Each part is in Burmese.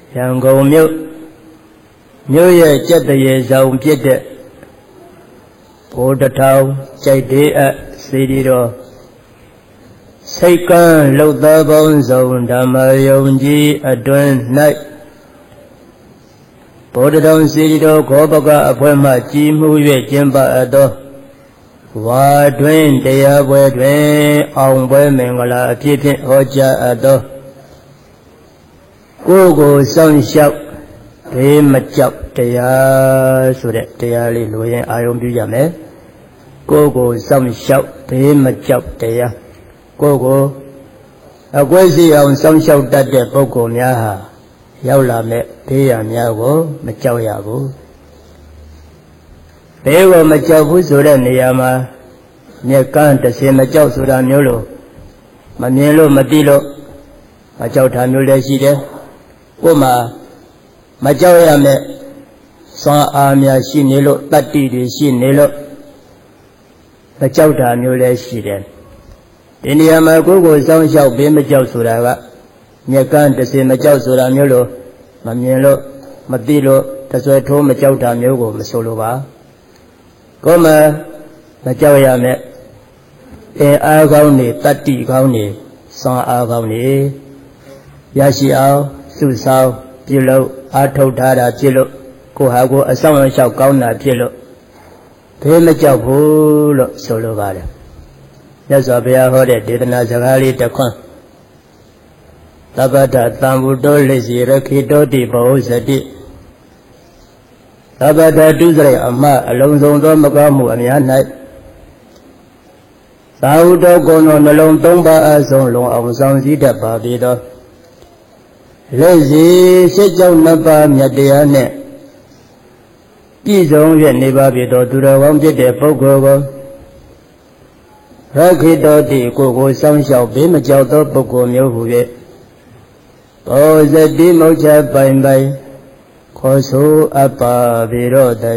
ရန်ကုန်မြို့ရဲ့ကျက်တရေဆောင်ဖြစ်တဲ့ဘိုးတထောင်ကြိုက်တဲ့အစီဒီတော်စိတ်ကန်းလှုပ်သားပေါင်းစုံဓမ္မယုံကြည်အတွင်း၌ဘိုးတထောင်စီဒီတော်ခောပကအဖွဲမှကြီးမှု၍ကျင်းပအပ်သောဝါတွင်တရားပွဲတွင်အောင်ပွဲမင်္ဂလာအဖြစ်ဖြင့်ဟောကြားအပ်သောကိုယ်ကိုစောင့်ရှောက်ဘေးမကြောက်တရားဆိုတဲ့တရားလေးလိုရင်အာရုံပြုကြမယ်ကိုယ်ကိုစောင့်ရှောက်ဘေးမကြောက်တရားကိုယ်ကိုအကွဲစီအောင်စောင့်ရှောက်တတ်တဲ့ပုဂ္ဂိုလ်များဟာရောက်လာမဲ့ဘေးရန်များကိုမကြောက်ရဘူးဘေးကိုမကြောက်ဘူးဆိုတဲ့နေရာမှာမြက်ကန်းတစ်စင်မကြောက်ဆိုတာမျိုးလို့မမြင်လို့မသိလို့မကြောက်တာမျိုးလည်းရှိတယ်ကိုယ်မှာမကြောက်ရမယ်စွမ်းအားများရှိနေလို့တတ္တိတွေရှိနေလို့မကြောက်တာမျိုးလည်းရှိတယ်ဒီနေရာမှာကိုယ်ကိုစောင့်ရှောက်ဘေးမကြောက်ဆိုတာကမြက်ကန်းတစ်စင်မကြောက်ဆိုတာမျိုးလို့မမြင်လို့မသိလို့တဆွဲထိုးမကြောက်တာမျိုးကိုမဆိုလိုပါကိုယ်မှာမကြောက်ရမယ်အားကောင်းနေတတ္တိကောင်းနေစွမ်းအားကောင်းနေရရှိအောင်စုဆောင်းပြုလို့အားထုတ်ထားတာဖြစ်လို့ကိုဟာကိုအဆောင်အရှောက်ကောင်းတာဖြစ်လို့ဘေးမကြောက်ဘူးလို့ဆိုလိုပါတယ်မြတ်စွာဘုရားဟောတဲ့ဒေသနာစကားလေးတစ်ခွန်းသဗ္ဗတသံဝုတောလိစီရခိတောတိဘောဇတိသဗ္ဗတတုစရိုက်အမအလုံးစုံသောမကောင်းမှုအများ၌သာဝုတောကုံတော်နှလုံးသုံးပါးအဆုံးလုံးအောင်ဆောင်စည်းတတ်ပါပေသောလက်စီရှစ်ကြောင့်နှစ်ပါးမြတ်တရားနှင့်ပြည့်စုံ၍နေပါပြီတော်သူတော်ကောင်းဖြစ်တဲ့ပုဂ္ဂိုလ်ကိုရခိတောတိကိုကိုစောင့်ရှောက်ဘေးမကြောက်သောပုဂ္ဂိုလ်မျိုးဟူ၍ဘောဇတိမုတ်ချပိုင်ပိုင်ခေါ်ဆိုအပ်ပါပေတော့တ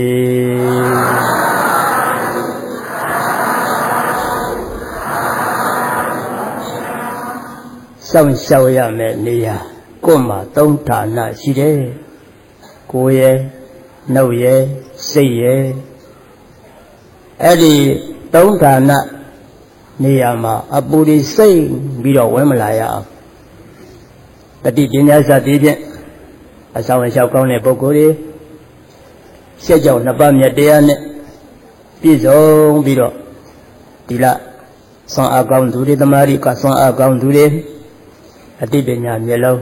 ည်းစောင့်ရှောက်ရမယ်နေရာကိုယ်မှာသုံးဌာနရှိတယ်ကိုယ်ရဲ့နှုတ်ရဲ့စိတ်ရဲ့အဲ့ဒီသုံးဌာနနေရာမှာအပူတွေစိတ်ပြီးတော့ဝင်မလာရအောင်တတိပညာစသည်ဖြင့်အဆောင်အရှောက်ကောင်းတဲ့ပုဂ္ဂိုလ်တွေရှက်ကြောင့်နှစ်ပါးမြတ်တရားနဲ့ပြည့်စုံပြီးတော့ဒီလဆွမ်းအားကောင်းသူတွေသမာဓိကဆွမ်းအားကောင်းသူတွေအတိပညာမျက်လုံး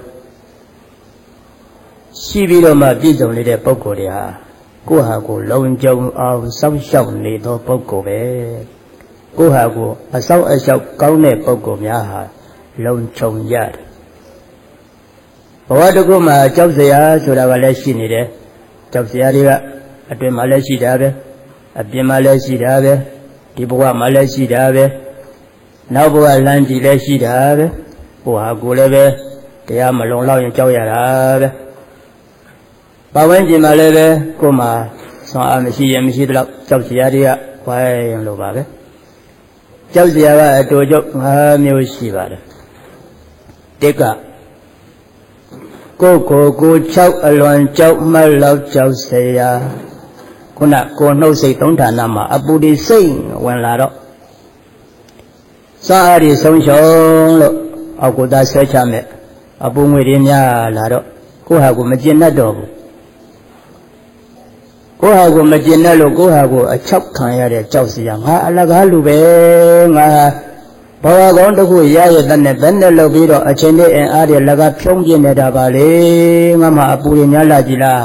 ရှိပြီးတော့မှပြည့်စုံနေတဲ့ပုဂ္ဂိုလ်တွေဟာကိုယ့်ဟာကိုယ်လုံခြုံအောင်စောင့်ရှောက်နေသောပုဂ္ဂိုလ်ပဲကိုယ့်ဟာကိုယ်အဆောင်အရှောက်ကောင်းတဲ့ပုဂ္ဂိုလ်များဟာလုံခြုံရတယ်ဘဝတစ်ခုမှာကြောက်စရာဆိုတာကလည်းရှိနေတယ်ကြောက်စရာတွေကအတွင်မှာလည်းရှိတာပဲအပြင်မှာလည်းရှိတာပဲဒီဘဝမှာလည်းရှိတာပဲနောက်ဘဝလမ်းကြည့်လည်းရှိတာပဲကိုဟာကိုလည်းပဲတရားမလုံလောက်ရင်ကြောက်ရတာပဲပတ်ဝန်းကျင်မှာလည်းပဲကိုမှဆွမ်းအားမရှိရင်မရှိတော့ကြောက်စရာတွေကဝိုင်းလို့ပါပဲကြောက်စရာကအတူတူ5မျိုးရှိပါတယ်တစ်ကကို6အလွန်ကြောက်မှတ်လောက်ကြောက်စရာခုနကိုနှုတ်စိတ်သုံးဌာနမှာအပူတွေစိတ်ဝင်လာတော့စားအားတွေဆုံးရှုံးလို့အောက်ကိုသာဆွဲချမဲ့အပူငွေတွေများလာတော့ကိုဟာကိုမကျင်တတ်တော့ဘူးကိုဟာကိုမကျင်တတ်လို့ကိုဟာကိုအချောက်ခံရတဲ့ကြောက်စရာငါအလကားလူပဲငါဘဝကောင်းတစ်ခုရရတဲ့နဲ့ဘယ်နဲ့လုပ်ပြီးတော့အချိန်နဲ့အင်အားတွေလကဖြုံးပြနေတာပါလေငါမှအပူတွေများလာကြည်လား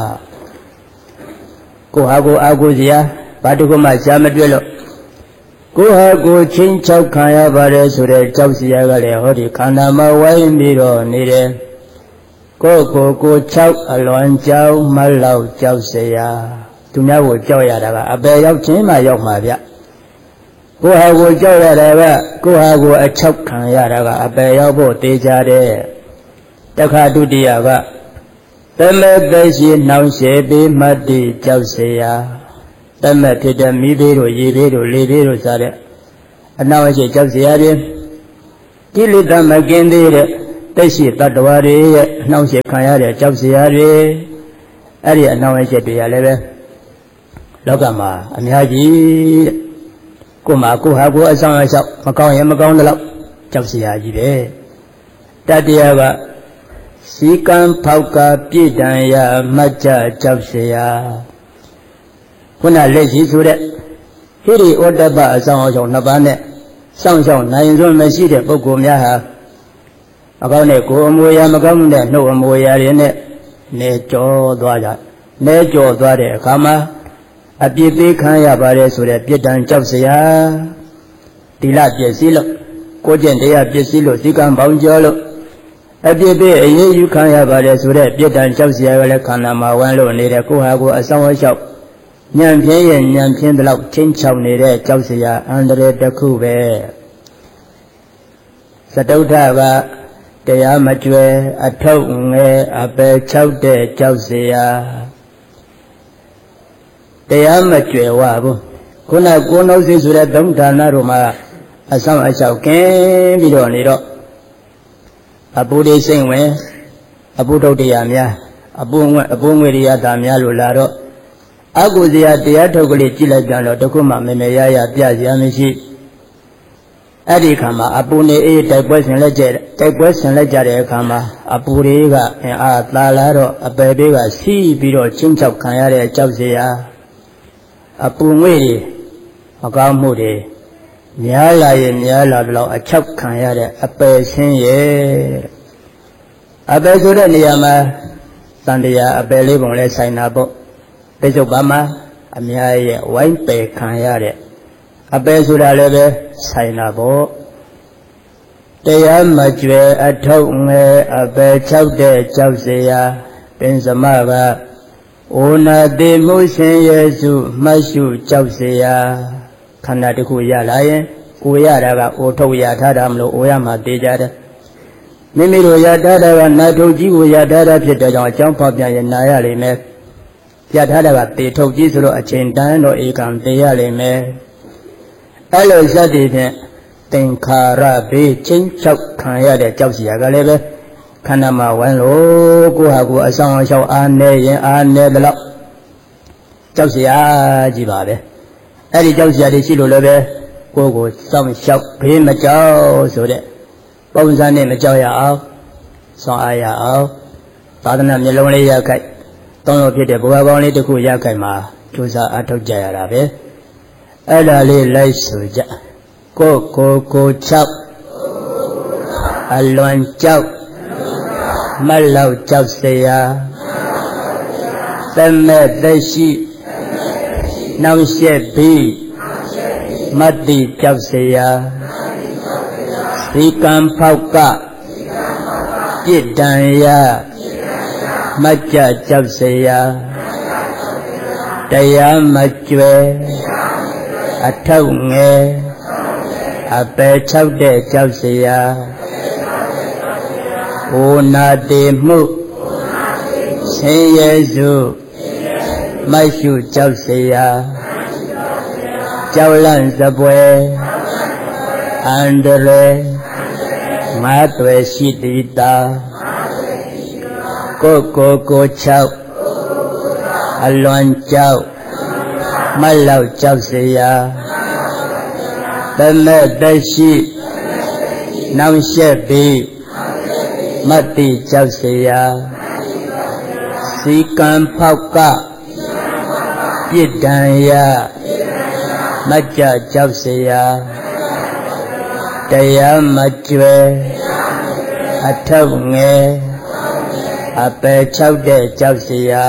ကိုဟာကိုအာကိုစရာဘာတစ်ခုမှရှားမတွေ့လို့ကိုဟာကိုချင်းချောက်ခံရပါတယ်ဆိုတဲ့ကြောက်စရာကလည်းဟောဒီခန္ဓာမှာဝိုင်းပြီးတော့နေတယ်ကို6အလွန်ကြောက်မှလောက်ကြောက်စရာသူများကိုကြောက်ရတာကအပယ်ရောက်ခြင်းမှရောက်မှာဗျကိုဟာကိုကြောက်ရတာကကိုဟာကိုအချောက်ခံရတာကအပယ်ရောက်ဖို့တေးကြတဲ့တခါဒုတိယကသမက်သက်ရှိနှောင်ရှည်ပြီးမှတ်တည်ကြောက်เสียသမက်ဖြစ်တဲ့မိသေးတို့ရေသေးတို့လေသေးတို့စတဲ့အနောက်အရှိကြောက်เสียတယ်ကိလေသာမကင်းသေးတဲ့သိရှိတတ္တဝါတွေရဲ့အနှောင့်အယှက်ခံရတဲ့ကြောက်စရာတွေအဲ့ဒီအနှောင့်အယှက်တွေရလည်းပဲလောကမှာအများကြီးကိုယ်မှာကိုယ်ဟာကိုယ်အဆောင်အရှောက်မကောင်းရင်မကောင်းတဲ့လောက်ကြောက်စရာကြီးပဲတတိယကစီကံဖောက်ကပြည့်တန်ရမတ်ကြကြောက်စရာခုနလက်ရှိဆိုတဲ့ဟိရိဩတ္တပအဆောင်အရှောက်နှစ်ပါးနဲ့စောင့်ရှောက်နိုင်စွမ်းမရှိတဲ့ပုဂ္ဂိုလ်များဟာမကောင်းတဲ့ကိုယ်အမွေအရာမကောင်းတဲ့နှုတ်အမွေအရာတွေနဲ့နေကြောသွားကြနေကြောသွားတဲ့အခါမှာအပြစ်ပေးခံရပါတယ်ဆိုတဲ့ပြစ်ဒဏ်ကြောက်စရာတိလပစ္စည်းလို့ကိုကျင့်တရားပစ္စည်းလို့စီကံပေါင်းကျော်လို့အပြစ်ပေးအရေးယူခံရပါတယ်ဆိုတဲ့ပြစ်ဒဏ်ကြောက်စရာကလည်းခန္ဓာမှာဝမ်းလို့နေတဲ့ကိုယ်ဟာကိုယ်အဆောင်အရှောက်ညံပြင်းရဲ့ညံပြင်းတဲ့လောက်ချင်းချောင်နေတဲ့ကြောက်စရာအန္တရာယ်တစ်ခုပဲသတုဋ္ဌကတရားမကျွဲအထုပ်ငယ်အပယ်၆တဲ့ကြောက်စရာတရားမကျွဲဝဘူးခုနကိုယ်နှုတ်စိဆိုတဲ့သုံးဌာနတို့မှာအဆောင်အရှောက်ကင်းပြီးတော့နေတော့အပူတွေစိမ့်ဝင်အပူထုတ်တရားများအပူငွေတရားတာများလို့လာတော့အကုဇရာတရားထုတ်ကလေးကြည့်လိုက်ကြတော့တခုမှမေမေရရပြစရာမရှိအဲ့ဒီခါမှာအပူနေအေးတိုက်ပွဲဆင်လက်ကြတဲ့အခါမှာအပူတွေကအင်အားသာလာတော့အပယ်တွေကစီးပြီးတော့ချင်းချောက်ခံရတဲ့ကြောက်စရာအပူငွေတွေမကောင်းမှုတွေများလာရင်များလာတော့အချောက်ခံရတဲ့အပယ်ဆင်းရဲ့အပယ်ဆိုတဲ့နေရာမှာတန်တရားအပယ်လေးပုံလဲဆိုင်တာပေါ့ပိဿုပမှာအများရဲ့ဝိုင်းပယ်ခံရတဲ့အပယ်ဆိုတာလည်းပဲဆိုင်တာပေါ့တရားမကျွဲအထုပ်ငယ်အပယ်၆တဲ့ကြောက်စရာပင်စမကဩနာတိမှုရှင်ယေစုမှတ်ရှုကြောက်စရာခန္ဓာတစ်ခုရလာရင်ကိုရတာကအိုထုတ်ရထားတာမလို့အိုရမှာတေးကြတယ်မိမိတို့ရထားတာကနာထုတ်ကြီးကိုရထားတာဖြစ်တဲ့ကြောင့်အကြောင်းဖော်ပြရင်နာရလိမ့်မယ်ရထားတာကတေထုတ်ကြီးဆိုတော့အချိန်တန်းတော့ဧကံတေရလိမ့်မယ်အဲ့လိုစသည်ဖြင့်သင်္ခါရဘေးချင်းချောက်ခံရတဲ့ကြောက်စရာကလည်းပဲခန္ဓာမှာဝမ်းလို့ကိုယ့်ဟာကိုယ်အဆောင်အရှောက်အားနေရင်အားနေသလောက်ကြောက်စရာကြီးပါပဲအဲ့ဒီကြောက်စရာတွေရှိလို့လည်းပဲကိုယ်ကိုစောင့်ရှောက်ဘေးမကြောက်ဆိုတဲ့ပုံစံနဲ့မကြောက်ရအောင်ဆောင်အားရအောင်သာသနာမျိုးလုံးလေးရခိုက်တောင်းလို့ဖြစ်တဲ့ဘဝပေါင်းလေးတစ်ခုရခိုက်မှာကြိုးစားအားထုတ်ကြရတာပဲအဲ့ဒါလေးလိုက်ဆိုကြကိုချောက်အလွန်ကြောက်မလောက်ကြောက်စရာသမက်သက်ရှိနှောင့်ယှက်ပြီးမတ္တိကြောက်စရာစီကံဖောက်ကပြစ်ဒဏ်ရမတ်ကြကြောက်စရာတရားမကျွဲအထုပ်ငယ်အပယ်၆တဲ့ကြောက်စရာဩနာတိမှုဆင်းရဲစုမတ်ရှုကြောက်စရာကြောက်လန့်စပွဲအန္တရာယ်ငါးသွယ်ရှိတိတာကိုချောက်အလွန်ကြောက်မလောက်ကြောက်စရာသမက်သက်ရှိနှောင့်ယှက်ပြီးမတ္တိကြောက်စရာစီကံဖောက်ကပြစ်ဒဏ်ရမတ်ကြကြောက်စရာတရားမကျွဲအထုပ်ငယ်အပယ်၆တဲ့ကြောက်စရာ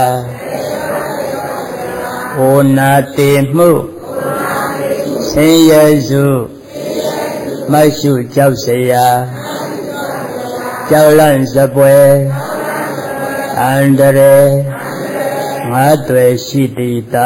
ဩနာတိမှုဆင်းရဲစုမတ်ရှုကြောက်စရာကြောက်လန့်စပွဲအန္တရာယ်ငါးသွယ်ရှိတိတာ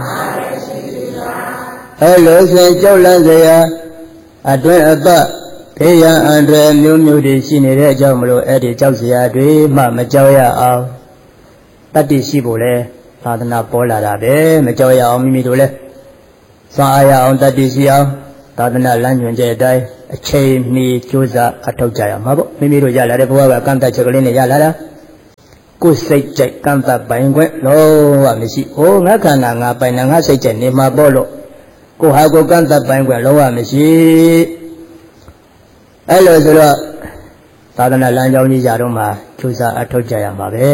အဲ့လိုဆိုကြောက်လန့်စရာအတွင်းအပတ်ဖေးရန်အန္တရာယ်မျိုးမျိုးတွေရှိနေတဲ့အကြောင်းမလို့အဲ့ဒီကြောက်စရာတွေမှမကြောက်ရအောင်တတ္တိရှိဖို့လဲသာသနာပေါ်လာတာပဲမကြောက်ရအောင်မိမိတို့လဲစွမ်းအားရအောင်တတ္တိရှိအောင်သာသနာလမ်းညွှန်ချက်အတိုင်းအချိန်မီကြိုးစားအထောက်ကြရမှာပေါ့မိမိတို့ရလာတဲ့ဘဝကကံတချက်ကလေးနဲ့ရလာတာကိုယ်စိတ်ကြိုက်ကံတပိုင်ခွင့်လုံးဝမရှိဟိုငါခန္ဓာငါပိုင်ငါစိတ်ကြိုက်နေမှာပေါ့လို့ကိုဟာကိုကံတပိုင်ခွင့်လုံးဝမရှိအဲ့လိုဆိုတော့သာသနာလမ်းကြောင်းကြီးကြတော့မှကြိုးစားအထောက်ကြရမှာပဲ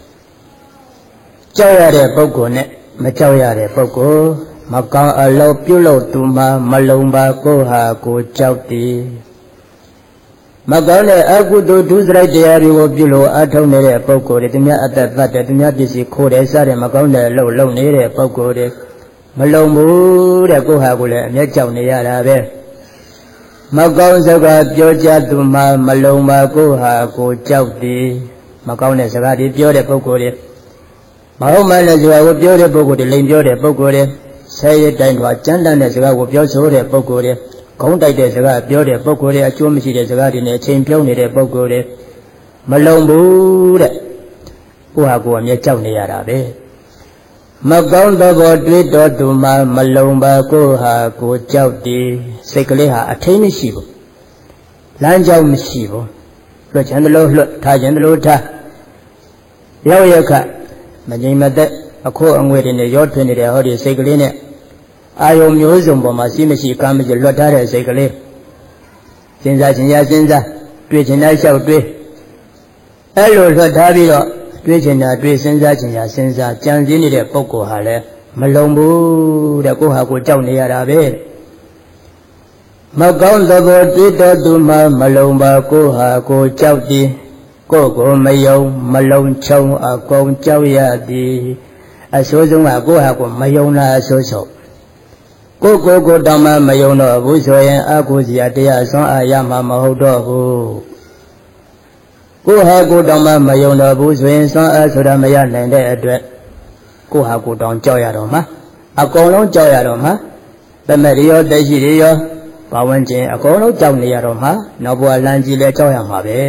ကြောက်ရတဲ့ပုဂ္ဂိုလ်နဲ့မကြောက်ရတဲ့ပုဂ္ဂိုလ်မကောင်းအလုပ်ပြုလုပ်သူမှမလုံပါကိုဟာကိုကြောက်သည်မကောင်းတဲ့အကုသိုလ်ဒုစရိုက်တရားတွေကိုပြုလို့အထောက်နေတဲ့ပုဂ္ဂိုလ်တွေသူများအသက်သတ်တယ်သူများပစ္စည်းခိုးတယ်စတဲ့မကောင်းတဲ့အလုပ်လုပ်နေတဲ့ပုဂ္ဂိုလ်တွေမလုံဘူးတဲ့ကိုဟာကိုလည်းအမျက်ကြောက်နေရတာပဲမကောင်းစကားပြောကြသူမှမလုံပါကိုဟာကိုကြောက်သည်မကောင်းတဲ့စကားတွေပြောတဲ့ပုဂ္ဂိုလ်တွေမဟုတ်မှလည်းစကားကိုပြောတဲ့ပုဂ္ဂိုလ်တွေလိမ်ပြောတဲ့ပုဂ္ဂိုလ်တွေဆဲရတိုင်းကကြမ်းတမ်းတဲ့စကားကိုပြောဆိုတဲ့ပုဂ္ဂိုလ်တွေခေါင်းတိုက်တဲ့စကားပြောတဲ့ပုဂ္ဂိုလ်တွေအကျိုးမရှိတဲ့စကားတွေနဲ့အချိန်ပြုံးနေတဲ့ပုဂ္ဂိုလ်တွေမလုံဘူးတဲ့ကိုဟာကိုအမျက်ကြောက်နေရတာပဲမကောင်းသောဘောတွေးတော်သူမှမလုံပါကိုဟာကိုကြောက်တယ်စိတ်ကလေးဟာအထိန်မရှိဘူးလမ်းကြောင်းမရှိဘူးလွတ်ချင်တယ်လို့လွတ်ထားချင်တယ်လို့ထားရောက်ရခမငြိမ်မသက်အခိုးအငွေတွေနဲ့ရောထွင်နေတဲ့ဟောဒီစိတ်ကလေးနဲ့အာယုံမျိုးစုံပေါ်မှာရှိမရှိကမ်းမရှိလွတ်ထားတဲ့စိတ်ကလေးစဉ်းစားခြင်းရစဉ်းစားတွေ့ချင်တဲ့လျှောက်တွေ့အဲ့လိုလွတ်ထားပြီးတော့တွေ့ချင်တာတွေ့စဉ်းစားခြင်းရစဉ်းစားကြံစည်နေတဲ့ပုဂ္ဂိုလ်ဟာလည်းမလုံဘူးတဲ့ကိုဟာကိုကြောက်နေရတာပဲမကောင်းသောတွေ့တော်သူမှမလုံပါကိုဟာကိုကြောက်သည်ကိုကိုမယုံမလုံချုံအကုန်ကြောက်ရသည်အဆိုးဆုံးကကိုဟာကိုမယုံတာအဆိုးဆုံးကိုတောင်မှမယုံတော့ဘူးဆိုရင်အကုစရာတရားဆွမ်းအားရမှာမဟုတ်တော့ဘူးကိုဟာကိုတောင်မှမယုံတော့ဘူးဆိုရင်ဆွမ်းအားဆိုတာမရနိုင်တဲ့အတွက်ကိုဟာကိုတောင်ကြောက်ရတော့မှာအကုန်လုံးကြောက်ရတော့မှာတမက်ရောတရှိရောဘာဝင်ခြင်းအကုန်လုံးကြောက်နေရတော့မှာနောက်ဘဝလမ်းကြီးလဲကြောက်ရမှာပဲ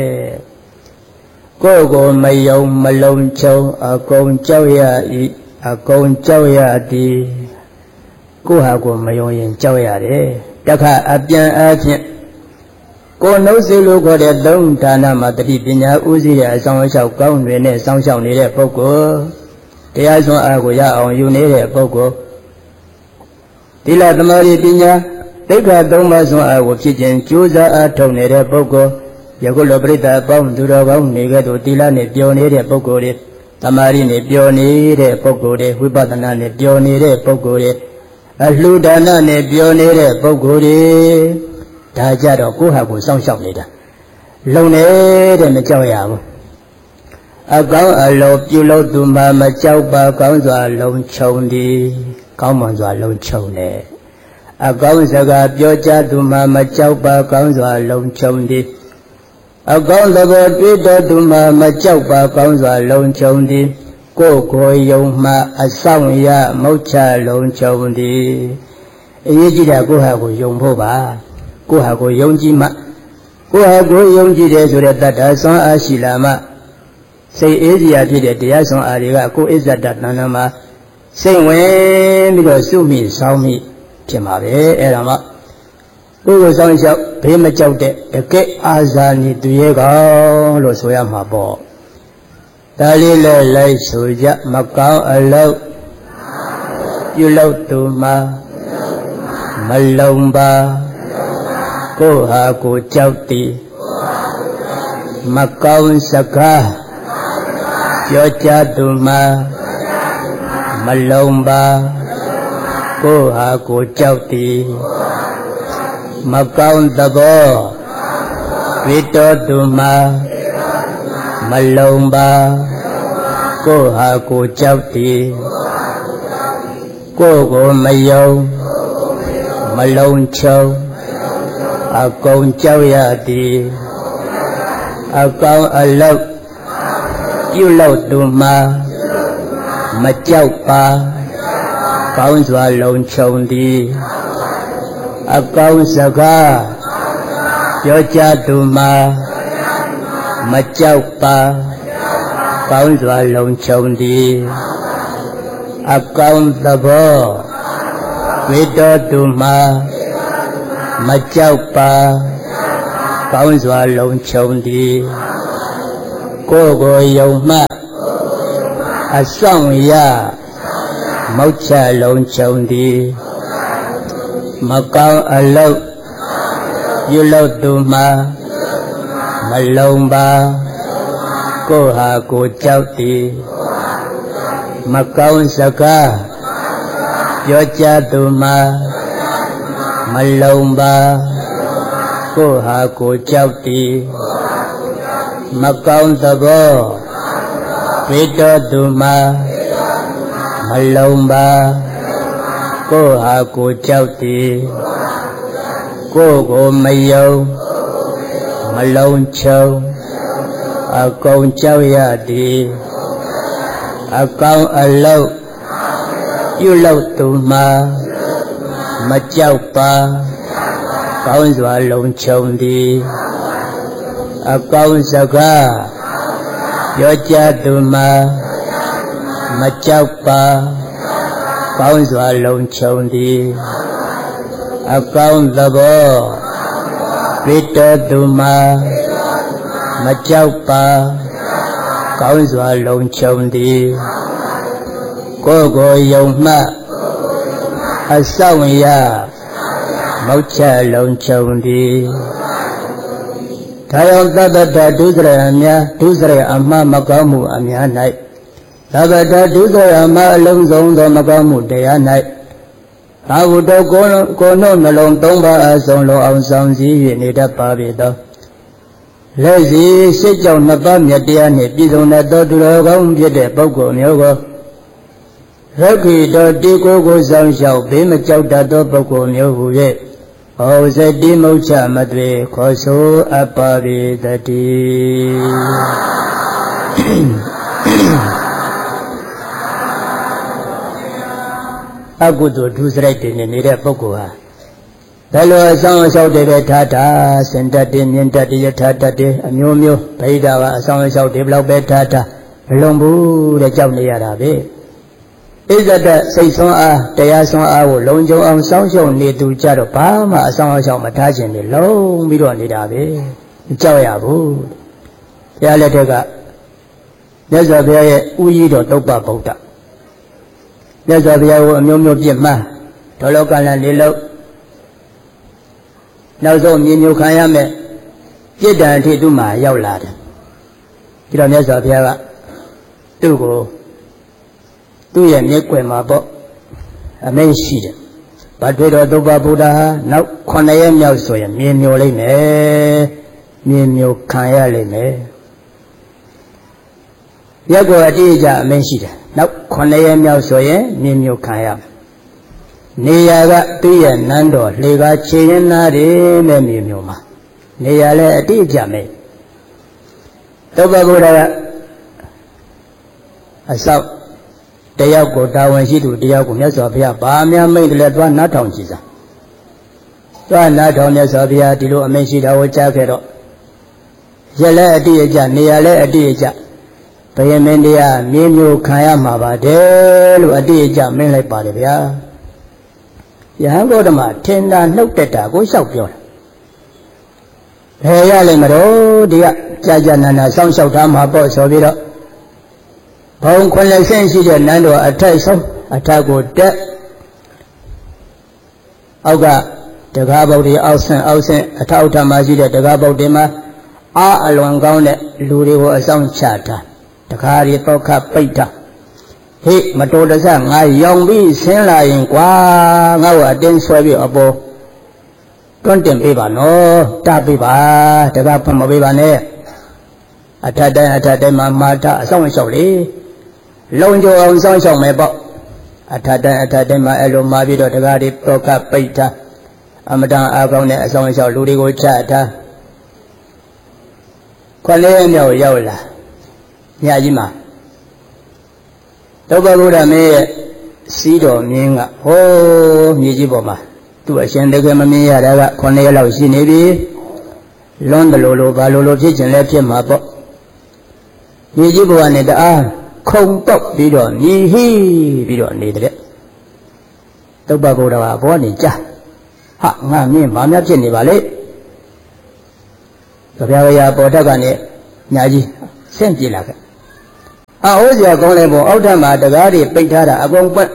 ကိုမယုံမလုံချုံအကုန်ကြောက်ရ၏အကုန်ကြောက်ရသည်ကိုဟာကိုမယုံရင်ကြောက်ရတယ်တခါအပြန်အချင်းကိုနှုတ်စိတ်လို့ခေါ်တဲ့သုံးဌာနမှာတတိပညာဥစည်းတဲ့အဆောင်အလျှောက်ကောင်းတွေနဲ့စောင့်ရှောက်နေတဲ့ပုဂ္ဂိုလ်တရားစွမ်းအားကိုရအောင်ယူနေတဲ့ပုဂ္ဂိုလ်သီလသမာဓိပညာသိက္ခာသုံးပါးစွမ်းအားကိုဖြစ်ခြင်းကြိုးစားအားထုတ်နေတဲ့ပုဂ္ဂိုလ်ယခုလိုပြိဿအပေါင်းသူတော်ကောင်းနေကြသို့သီလနဲ့ပျော်နေတဲ့ပုဂ္ဂိုလ်တွေသမာဓိနဲ့ပျော်နေတဲ့ပုဂ္ဂိုလ်တွေဝိပဿနာနဲ့ပျော်နေတဲ့ပုဂ္ဂိုလ်တွေအလှူဒါနနဲ့ပျော်နေတဲ့ပုဂ္ဂိုလ်တွေဒါကြတော့ကိုယ့်ဟာကိုယ်စောင့်ရှောက်နေတာလုံနေတဲ့မကြောက်ရဘူးအကောင်းအလောပြုလို့သူမှမကြောက်ပါကောင်းစွာလုံခြုံသည်ကောင်းမွန်စွာလုံခြုံတယ်အကောင်းစကားပြောကြားသူမှမကြောက်ပါကောင်းစွာလုံခြုံသည်အကောင်းသဘောတွေ့တော်သူမှမကြောက်ပါကောင်းစွာလုံခြုံသည်ကိုယုံမှအဆောင်ရမုတ်ချလုံခြုံသည်အရေးကြီးတာကိုဟာကိုယုံဖို့ပါကိုဟာကိုယုံကြည်မှကိုဟာကိုယုံကြည်တယ်ဆိုတဲ့တတ္တဆွမ်းအားရှိလာမှစိတ်အေးစရာဖြစ်တဲ့တရားဆွမ်းအားတွေကကိုအစ္ဆဒတဏ္ဍာမှာစိတ်ဝင်ပြီးတော့စုမိဆောင်းမိဖြစ်မှာပဲအဲ့ဒါမှကိုယ်ကိုစောင့်ရှောက်ဘေးမကြောက်တဲ့တကယ်အာဇာနည်သူရဲကောင်းလို့ဆိုရမှာပေါ့ဒါလေးလည်းလိုက်ဆိုကြမကောင်းအလုပ်ပြုလုပ်သူမှာမလုံပါကိုဟာကိုကြောက်သည်မကောင်းစကားပြောကြားသူမှာမလုံပါကိုဟာကိုကြောက်သည်မကောင်းသဘောတွေ့တော်သူမှာမလုံပါကိုဟာကိုကြောက်သည်ကိုမယုံမလုံချုံအကုန်ကြောက်ရသည်အကောင်းအလုပ်ပြုလုပ်သူမှာမကြောက်ပါကောင်းစွာလုံခြုံသည်အကောင်းစကားပြောကြားသူမှာမကြောက်ပါကောင်းစွာလုံခြုံသည်အကောင်းသဘောတွေ့တော်သူမှာမကြောက်ပါကောင်းစွာလုံခြုံသည်ကိုယ်ကိုယုံမှအဆောင်ရမောက်ချလုံခြုံသည်မကောင်းအလုပ်ပြုလုပ်သူမှာမလုံပါကိုယ်ဟာကိုယ်ကြောက်သည်မကောင်းစကားပြောကြားသူမှာမလုံပါကိုယ်ဟာကိုယ်ကြောက်သည်မကောင်းသဘောတွေ့တော်သူမှာမလုံပါကိုယ်ဟာကိုယ်ကြောက်သည်ကိုယ်ကိုမယုံမလုံခြုံအကုန်ကြောက်ရသည်အကောင်းအလုပ်ပြုလုပ်သူမှာမကြောက်ပါကောင်းစွာလုံခြုံသည်အကောင်းစကားပြောကြားသူမှာမကြောက်ပါကောင်းစွာလုံခြုံသည်အကောင်းသဘောတွေ့တော်သူမှာမကြောက်ပါကောင်းစွာလုံခြုံသည်ကိုယ်ကိုယုံမှအဆောင်ရမောက်ချလုံခြုံသည်ထာယောသတ္တဒုစရအများဒုစရအမှားမကောင်းမှုအများ၌သဗ္ဗတဒုစရအမှားအလုံးစုံသောမကောင်းမှုတရား၌သာဝတ္တကိုနှုတ်နှလုံးသုံးပါးအစုံလုံးအောင်ဆောင်စည်း၍နေတတ်ပါပေသောလက်စီစိတ်ကြောင့်နှစ်ပါးမြတ်တရားနှင့်ပြည့်စုံသောသူတော်ကောင်းဖြစ်တဲ့ပုဂ္ဂိုလ်မျိုးကိုရက္ခိတောတိကိုဆောင်လျှောက်ဘေးမကြောက်တတ်သောပုဂ္ဂိုလ်မျိုးဟူ၍ဩဇတိမုတ်ချမသွေခေါ်ဆိုအပ်ပါပေတည်းအကုသိုလ်ဒုစရိုက်တွေနဲ့နေတဲ့ပုဂ္ဂိုလ်ဟာဘယ်လိုအဆောင်အရှောက်တွေပဲထားထားစင်တတ်တယ်မြင်တတ်တယ်ယထာတတ်တယ်အမျိုးမျိုးဗိဓာကအဆောင်အရှောက်တွေဘယ်လောက်ပဲထားထားမလွန်ဘူးတဲ့ကြောက်နေရတာပဲဣဇဒစိတ်ဆွမ်းအားတရားဆွမ်းအားကိုလုံခြုံအောင်စောင့်ရှောက်နေသူကြတော့ဘာမှအဆောင်အရှောက်မထားခြင်းနဲ့လုံးပြီးတော့နေတာပဲမကြောက်ရဘူးဘုရားလက်ထက်ကမြတ်စွာဘုရားရဲ့ဥယျာဉ်တော်တုပ္ပဗုဒ္ဓမြတ်စွာဘုရားကိုအမျိုးမျိုးပြစ်မှားဒေါလောကလန်နေလို့နောက်ဆုံးမြင်မြုပ်ခံရမယ်ပြစ်ဒဏ်အထိသူ့မှာရောက်လာတယ်ဒီတော့မြတ်စွာဘုရားကသူ့ကိုသူ့ရဲ့မျက်ွယ်မှာပေါ့အမိန့်ရှိတယ်ဗတ္ထွေတော်သုဘဗုဒ္ဓဟာနောက်9ရက်မြောက်ဆိုရင်မြင်မြုပ်လိမ့်မယ်မြင်မြုပ်ခံရလိမ့်မယ်ရက်ကိုအတိအကျအမိန့်ရှိတယ်နောက်9ရက်မြောက်ဆိုရင်မြင်မြုပ်ခံရမယ်နေရာကသူ့ရဲ့နန်းတော်လှေကားခြေရင်းသားတွေနဲ့မြင်မြုပ်မှာနေရာလည်းအတိအကျမိန့်သုဘဗုဒ္ဓကအဆောက်တယောက်ကိုတာဝန်ရှိသူတယောက်ကိုမြတ်စွာဘုရားဗာများမိန့်တယ်လဲသွားနားထောင်ကြည့်စားသွားနားထောင်မြတ်စွာဘုရားဒီလိုအမိန့်ရှိတာကိုကြားခဲ့တော့ရက်လည်းအတိအကျနေရာလည်းအတိအကျဘယမင်းတရားမြင်းမျိုးခံရမှာပါတယ်လို့အတိအကျမင်းလိုက်ပါတယ်ဗျာယဟန်ဂေါတမထင်တာနှုတ်တက်တာကိုလျှောက်ပြောတာဘယ်ရလိမ့်မလို့ဒီကကြာကြာနာနာစောင့်ရှောက်ထားမှာပေါ့ဆိုပြီးတော့ဘုံ9ဆင့်ရှိတဲ့နန်းတော်အထက်ဆုံးအထက်ကိုတက်အောက်ကတကားပုတ်တွေအောက်ဆင့်အထောက်အထမှာရှိတဲ့တကားပုတ်တွေမှာအားအလွန်ကောင်းတဲ့လူတွေကိုအဆောင်ချထားတကားတွေတော့ခပိတ်ထားဟေ့မတော်တဆငါရောင်ပြီးဆင်းလာရင်ကွာငါ့ကိုအတင်းဆွဲပြီးအပေါ်တွန်းတင်ပေးပါနော်တပေးပါတကားဖမပေးပါနဲ့အထက်တိုင်းမှာထအဆောင်လျှောက်လေလုံကြအောင်စောင့်ရှောက်မယ်ပေါ့အထက်တိုင်းမှာအဲ့လိုမှာပြီးတော့တကားတွေတော့ကပိတ်ထားအမတန်အားကောင်းတဲ့အဆောင်လျှောက်လူတွေကိုချထား9မြောက်ရောက်လာညကြီးမှာသုဘဗုဒ္ဓမင်းရဲ့စီးတော်မြင်းကဟိုးမြေကြီးပေါ်မှာသူ့အရှင်တကယ်မမြင်ရတာက9ရက်လောက်ရှိနေပြီလွန်းတယ်လို့ဘာလို့ဖြစ်ခြင်းလဲဖြစ်မှာပေါ့မြေကြီးဘဝနဲ့တအားခုံပေါက်ပြီးတော့မြည်ဟိပြီးတော့နေတဲ့သုဘဗုဒ္ဓကဘောနေကြဟာငါမင်းဘာများဖြစ်နေပါလဲကြပြဝရပေါ်ထက်ကနေညာကြီးဆင့်ပြေးလာခဲ့အိုးစရာကောင်းလဲပေါ့အောက်ထပ်မှာတကားတွေပိတ်ထားတာအကုန်ပွက်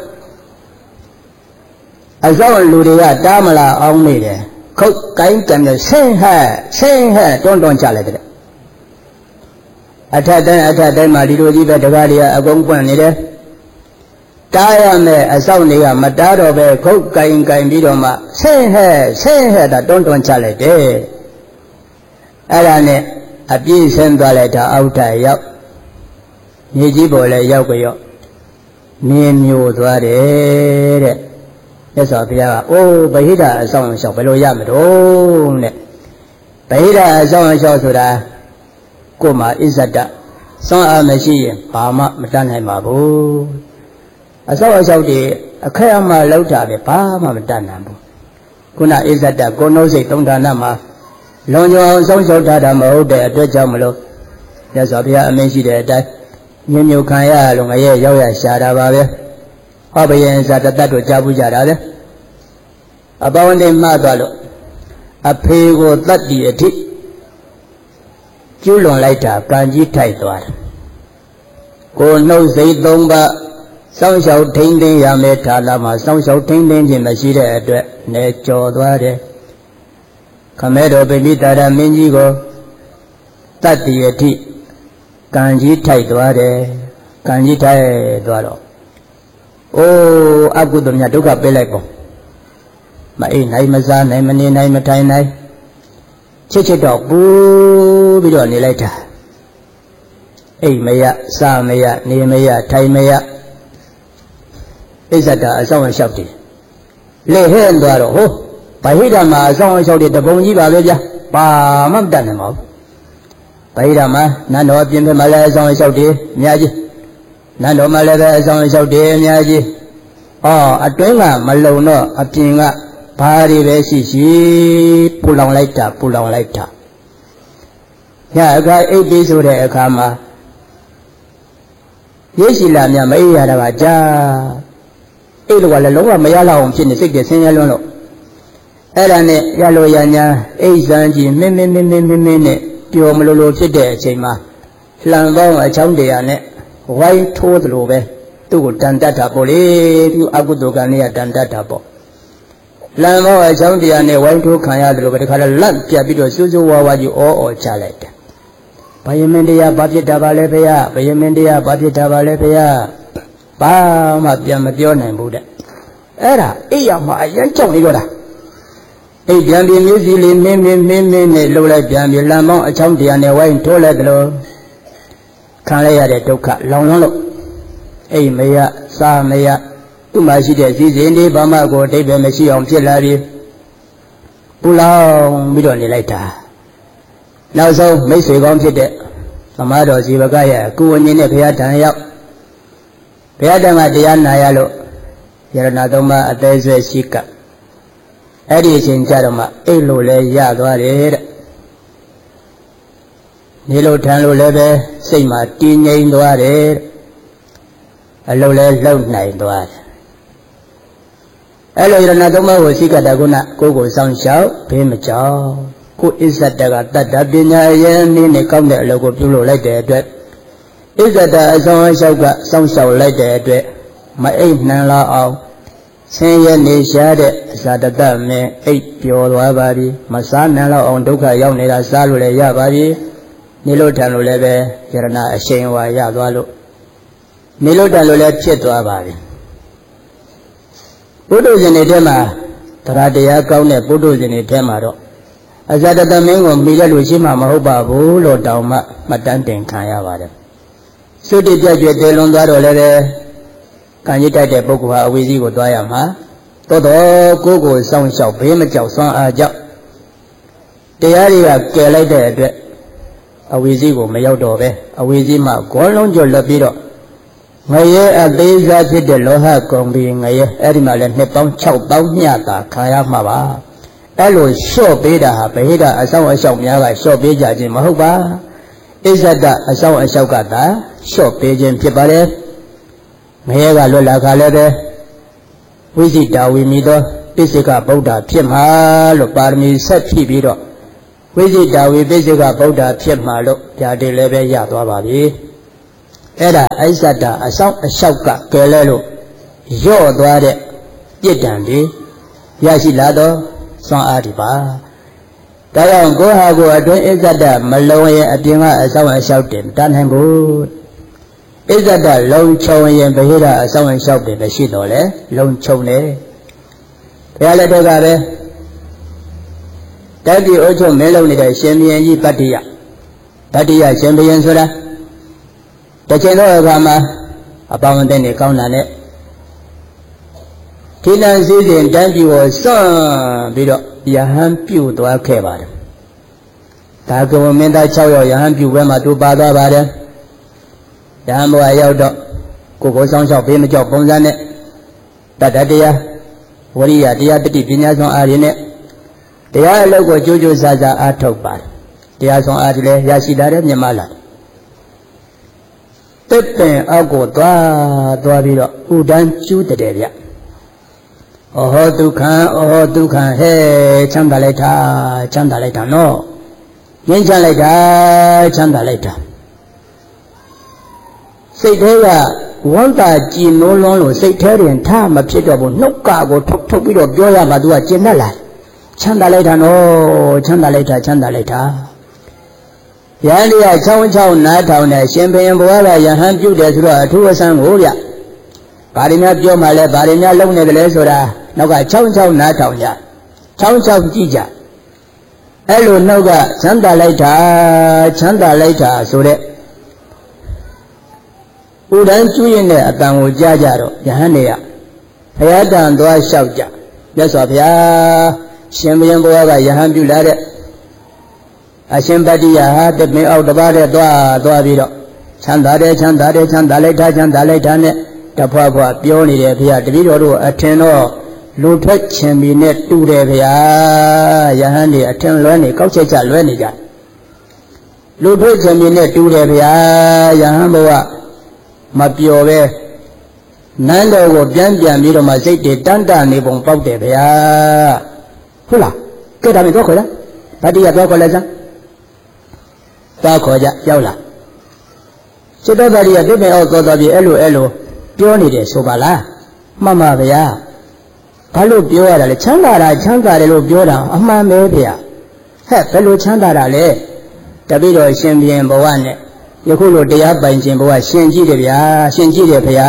အစောလူတွေကတားမလာအောင်နေတယ်ခုတ်ကိုင်းကန်နဲ့ဆင်းဟဲ့တွန်းချလိုက်တဲ့အထက်တိုင်းမှာဒီလိုကြီးပဲတကားတွေကအကုန်ပွက်နေတယ်တားရမယ်အစောင့်တွေကမတားတော့ပဲခုတ်ကိုင်းပြီးတော့မှဆင်းဟဲ့တာတွန်းချလိုက်တယ်အဲ့ဒါနဲ့အပြည့်ဆင်းသွားလိုက်တာအောက်ထပ်ရောက်မြေကြီးပေါ်လည်းရောက်ကြရောမြင်မျိုးသွားတယ်တဲ့မြတ်စွာဘုရားကအိုးဗဟိတအဆောင်အရှောက်ဘယ်လိုရမလို့တဲ့ဗဟိတအဆောင်အရှောက်ဆိုတာကိုယ်မှာအစ္ဆဒစွမ်းအားမရှိရင်ဘာမှမတတ်နိုင်ပါဘူးအဆောင်အရှောက်တွေအခက်အမှလောက်တာပဲဘာမှမတတ်နိုင်ဘူးခုနအစ္ဆဒကိုယ်နှုတ်စိတ်သုံးဌာနမှာလုံခြုံအောင်ဆုံးရှုံးထားတာမဟုတ်တဲ့အတွက်ကြောင့်မလို့မြတ်စွာဘုရားအမင်းရှိတဲ့အတိုင်းမြင်မြုပ်ခံရလို့ငရဲရောက်ရရှာတာပါပဲဟောဘယင်ဇာတတတ်တို့ကြားဘူးကြတာလေအပဝန္တိမှသွားလို့အဖေကိုတတ်တည်အထိကျူးလွန်လိုက်တာကံကြီးထိုက်သွားတယ်ကိုနှုတ်စိတ်သုံးပါးစောင့်ရှောက်ထိန်းသိမ်းရမယ်ဌာနမှာစောင့်ရှောက်ထိန်းသိမ်းခြင်းမရှိတဲ့အတွက်နေကြော်သွားတယ်ခမဲတော်ပိဋိတာရမင်းကြီးကိုတတ်တည်အထိကံကြီးထိုက်သွားတယ်ကံကြီးထိုက်သွားတော့အိုးအကုသိုလ်များဒုက္ခပေးလိုက်ပေါ့မအိမ်နိုင်မစားနိုင်မနေနိုင်မထိုင်နိုင်ချစ်တော့ပူပြီးတော့နေလိုက်တာအိမ်မရစားမရနေမရထိုင်မရဣဇဒအဆောင်အလျှောက်တယ်လေဟဲ့သွားတော့ဟိုဗဟိတမှာအဆောင်အလျှောက်တယ်တပုံကြီးပါပဲဗျာဘာမှမတတ်နိုင်ပါဘူးဗဟိတမှာနန်းတော်အပြင်ဘက်မှာလည်းအဆောင်အလျှောက်တယ်အများကြီးနန်းတော်မှာလည်းပဲအဆောင်အလျှောက်တယ်အများကြီးအတွင်းကမလုံတော့အပြင်ကဘာတွေပဲရှိပူလောင်လိုက်တာညအခါအိပ်ပြီးဆိုတဲ့အခါမှာရိရှိလာမြမအေးရတာကကြာအိပ်လို့ကလည်းလုံးဝမရလောက်အောင်ဖြစ်နေစိတ်တွေဆင်းရဲလွန်းလို့အဲ့ဒါနဲ့ရလို့ရညာအိပ်စမ်းကြည့်မင်းနဲ့ပျော်မလို့ဖြစ်တဲ့အချိန်မှာလှန်ပေါင်းအချောင်းတရားနဲ့ဝိုင်းထိုးသလိုပဲသူ့ကိုတန်တတ်တာပေါ့လေသူအကုသိုလ်ကံလေးကတန်တတ်တာပေါ့လမ်းပေါင်းအချောင်းတရားနဲ့ဝိုင်းထိုးခံရတယ်လို့ပဲတခါတော့လန့်ပြတ်ပြီးတော့စူးစူးဝါးဝါကြီးအော်ချလိုက်တယ်ဘယမင်းတရားဘာဖြစ်တာပါလဲဖေရဘယမင်းတရားဘာဖြစ်တာပါလဲဖေရဘာမှပြန်မပြောနိုင်ဘူးတဲ့အဲ့ဒါအိပ်ရမှာအရင်ကြောက်နေတော့တာအိပ်ပြန်ပြီးမျိုးစီလေးမင်းနဲ့လှုပ်လိုက်ပြန်ပြီးလမ်းပေါင်းအချောင်းတရားနဲ့ဝိုင်းထိုးလိုက်တယ်လို့ခံလိုက်ရတဲ့ဒုက္ခလောင်လွန်းလို့အိမ်မရစားမရသူ့မှာရှိတဲ့စည်းစိမ်တွေဘာမှကိုအဓိပ္ပာယ်မရှိအောင်ဖြစ်လာပြီးပူလောင်ပြီးတော့နေလိုက်တာနောက်ဆုံးမိတ်ဆွေကောင်းဖြစ်တဲ့သမားတော်ဇီဝကရဲ့အကူအညီနဲ့ဘုရားတန်ရောက်ဘုရားတန်ကတရားနာရလို့ယရဏသုံးပါးအသေးဆွဲရှိကအဲ့ဒီအချိန်ကျတော့မှအိတ်လို့လဲရသွားတယ်တဲ့နေလို့ထန်လို့လည်းပဲစိတ်မှာတည်ငြိမ်သွားတယ်အလုံးလဲလှုပ်နိုင်သွားတယ်အဲ့လိုယရဏသုံးပါးကိုရှိကတာကုဏကိုယ်ကိုစောင့်ရှောက်ဘေးမကြောက်ကိုဣဇဒကတတ္တပညာရဲ့နည်းနဲ့ကောင်းတဲ့အလုပ်ကိုပြုလုပ်လိုက်တဲ့အတွက်ဣဇဒအဆောင်အရှောက်ကစောင့်ရှောက်လိုက်တဲ့အတွက်မအိပ်နှံလာအောင်ဆင်းရဲနေရှားတဲ့အစာတတမင်းအိပ်ပျော်သွားပါပြီမစားနှံလောက်အောင်ဒုက္ခရောက်နေတာစားလို့လည်းရပါပြီနေလို့ထန်လို့လည်းပဲယရဏအရှိန်ဝါရသွားလို့နေလို့ထန်လို့လည်းဖြစ်သွားပါပြီပုထုဇဉ်တွေထဲမှာတရားတရားကောင်းတဲ့ပုထုဇဉ်တွေထဲမှာတော့အဇာတတမင်းကိုမိတဲ့လူရှိမှမဟုတ်ပါဘူးလို့တောင်းမှမှတ်တမ်းတင်ခံရပါတယ်သုတိပြကျွဲတေလွန်သွားတော့လည်းပဲကံကြီးတိုက်တဲ့ပုဂ္ဂိုလ်ဟာအဝိဇ္ဇီကိုသွားရမှာသို့တော့ကိုယ်ကိုစောင့်ရှောက်ဘေးမကြောက်ဆွမ်းအားကြောင့်တရားတွေကကယ်လိုက်တဲ့အတွက်အဝိဇ္ဇီကိုမရောက်တော့ပဲအဝိဇ္ဇီမှဂေါလုံးကျော်လွတ်ပြီးတော့ငရဲအသေးစားဖြစ်တဲ့လောဟကုံပြီးငရဲအဲ့ဒီမှာလည်းနှစ်ပေါင်း6000ညတာခံရမှာပါအဲ့လိုလျှော့ပေးတာဟာဗဟိတအဆောင်အရှောက်များကလျှော့ပေးကြခြင်းမဟုတ်ပါဣဇဒအဆောင်အရှောက်ကသာလျှော့ပေးခြင်းဖြစ်ပါလေငရဲကလွတ်လာခါလည်းပဲဝိဇိတာဝိမိသောပိစိကဗုဒ္ဓဖြစ်မှာလို့ပါရမီဆက်ဖြည့်ပြီးတော့ဝိဇိတာဝိပိစိကဗုဒ္ဓဖြစ်မှာလို့ဗျာတိလည်းပဲရသွားပါပြီအဲ့ဒါအိဇ္ဇတာအဆောင်အလျှောက်ကကယ်လဲလို့ရော့သွားတဲ့ပြစ်ဒဏ်တွေရရှိလာတော့စွမ်းအားဒီပါဒါကြောင့်ကိုဟာကိုအတွင်းအိဇ္ဇတာမလုံးရင်အပြင်ကအဆောင်အလျှောက်တယ်မတတ်နိုင်ဘူးအိဇ္ဇတာလုံးချုံရင်ဗဟိတအဆောင်အလျှောက်တယ်မရှိတော့လေလုံးချုံတယ်ဘုရားလက်ထက်ကပဲတတိအုပ်ချုပ်မင်းလုံးနေတဲ့ရှင်ဘုရင်ကြီးဗတ္တိယရှင်ဘုရင်ဆိုတာတချိန်တော့အခါမှာအပေါင်းအသင်းတွေကောင်းတာနဲ့ထိလန်းစည်းစဉ်တန်းပြူကိုစွန့်ပြီးတော့ယဟန်ပြုတ်သွားခဲ့ပါတယ်ဒါကဝမင်းသား6ယောက်ယဟန်ပြုတ်ဘဲမှာသူပါသွားပါတယ်ယဟန်ဘဝရောက်တော့ကိုဆောင်လျှောက်ဘေးမကြောက်ပုံစံနဲ့တတ္တတရားဝရိယတရားတတိပညာဆောင်အားဖြင့်တရားအလုပ်ကိုကြိုးကြိုးစားစားအားထုတ်ပါတယ်တရားဆောင်အားဖြင့်လည်းရရှိလာတဲ့မြတ်မလာတစ်ပင်အောက်ကိုသွားပြီးတော့ဥဒန်းကျူးတဲ့ဗျဩဟောဒုက္ခံဟဲချမ်းသာလိုက်တာနော်ငြိမ်းချမ်းလိုက်တာချမ်းသာလိုက်တာစိတ်ထဲကဝမ်းသာကြည်နိုးလွန်းလို့စိတ်ထဲတွင်ထမဖြစ်တော့ဘူးနှုတ်ကကိုထုတ်ပြီးတော့ပြောရမှသူကကျဉ်တ်လာချမ်းသာလိုက်တာနော်ချမ်းသာလိုက်တာယဟန်တွေကချောင်းနားထောင်တဲ့ရှင်ဘုရင်ဘဝကယဟန်ပြုတ်တယ်ဆိုတော့အထူးအဆန်းကိုဗျဘာတွေများပြောမှလဲဘာတွေများလုံးနေတယ်လဲဆိုတာနောက်ကချောင်းနားထောင်ကြချောင်းကြည့်ကြအဲ့လိုနောက်ကချမ်းသာလိုက်တာဆိုတဲ့ဥဒန်းကျွရင်တဲ့အတန်ကိုကြားကြတော့ယဟန်တွေကဘုရားတန်သွားလျှောက်ကြမြတ်စွာဘုရားရှင်ဘုရင်ဘုရားကယဟန်ပြုလာတဲ့အရှင်ဗတ္တိယဟာတပင်အောက်တပါးတဲ့သွားပြီးတော့ချမ်းသာလိုက်တာနဲ့တဖွာပြောနေတယ်ဘုရားတပည့်တော်တို့အထင်တော့လူထွက်ခြင်းပြီးနဲ့တူတယ်ဘုရားယဟန်တွေအထင်လွဲနေကောက်ချက်ချလွဲနေကြလူထွက်ခြင်းပြီးနဲ့တူတယ်ဘုရားယဟန်ဘုရားမပျော်ပဲနန်းတော်ကိုပြန်ပြီးတော့မှစိတ်တွေတန်းတနေပုံပေါက်တယ်ဗျာဟုတ်လားကဲဒါမျိုးတော့ခေါ်လားဗတ္တိယတော့ခေါ်လိုက်စမ်းတော့ခေါ်ကြရောက်လာစိတ်တော်ဗတ္တိယတိပ္ပံအောက်သွားပြီးအဲ့လိုပြောနေတယ်ဆိုပါလားမှန်ပါဗျာဘာလို့ပြောရတာလဲချမ်းသာတယ်လို့ပြောတာအမှန်ပဲဗျာဟဲ့ဘယ်လိုချမ်းသာတာလဲတပိတော့ရှင်ဘုရင်ဘဝနဲ့ယခုလိုတရားပိုင်ခြင်းဘဝရှင်ကြည့်တယ်ဗျာရှင်ကြည့်တယ်ဗျာ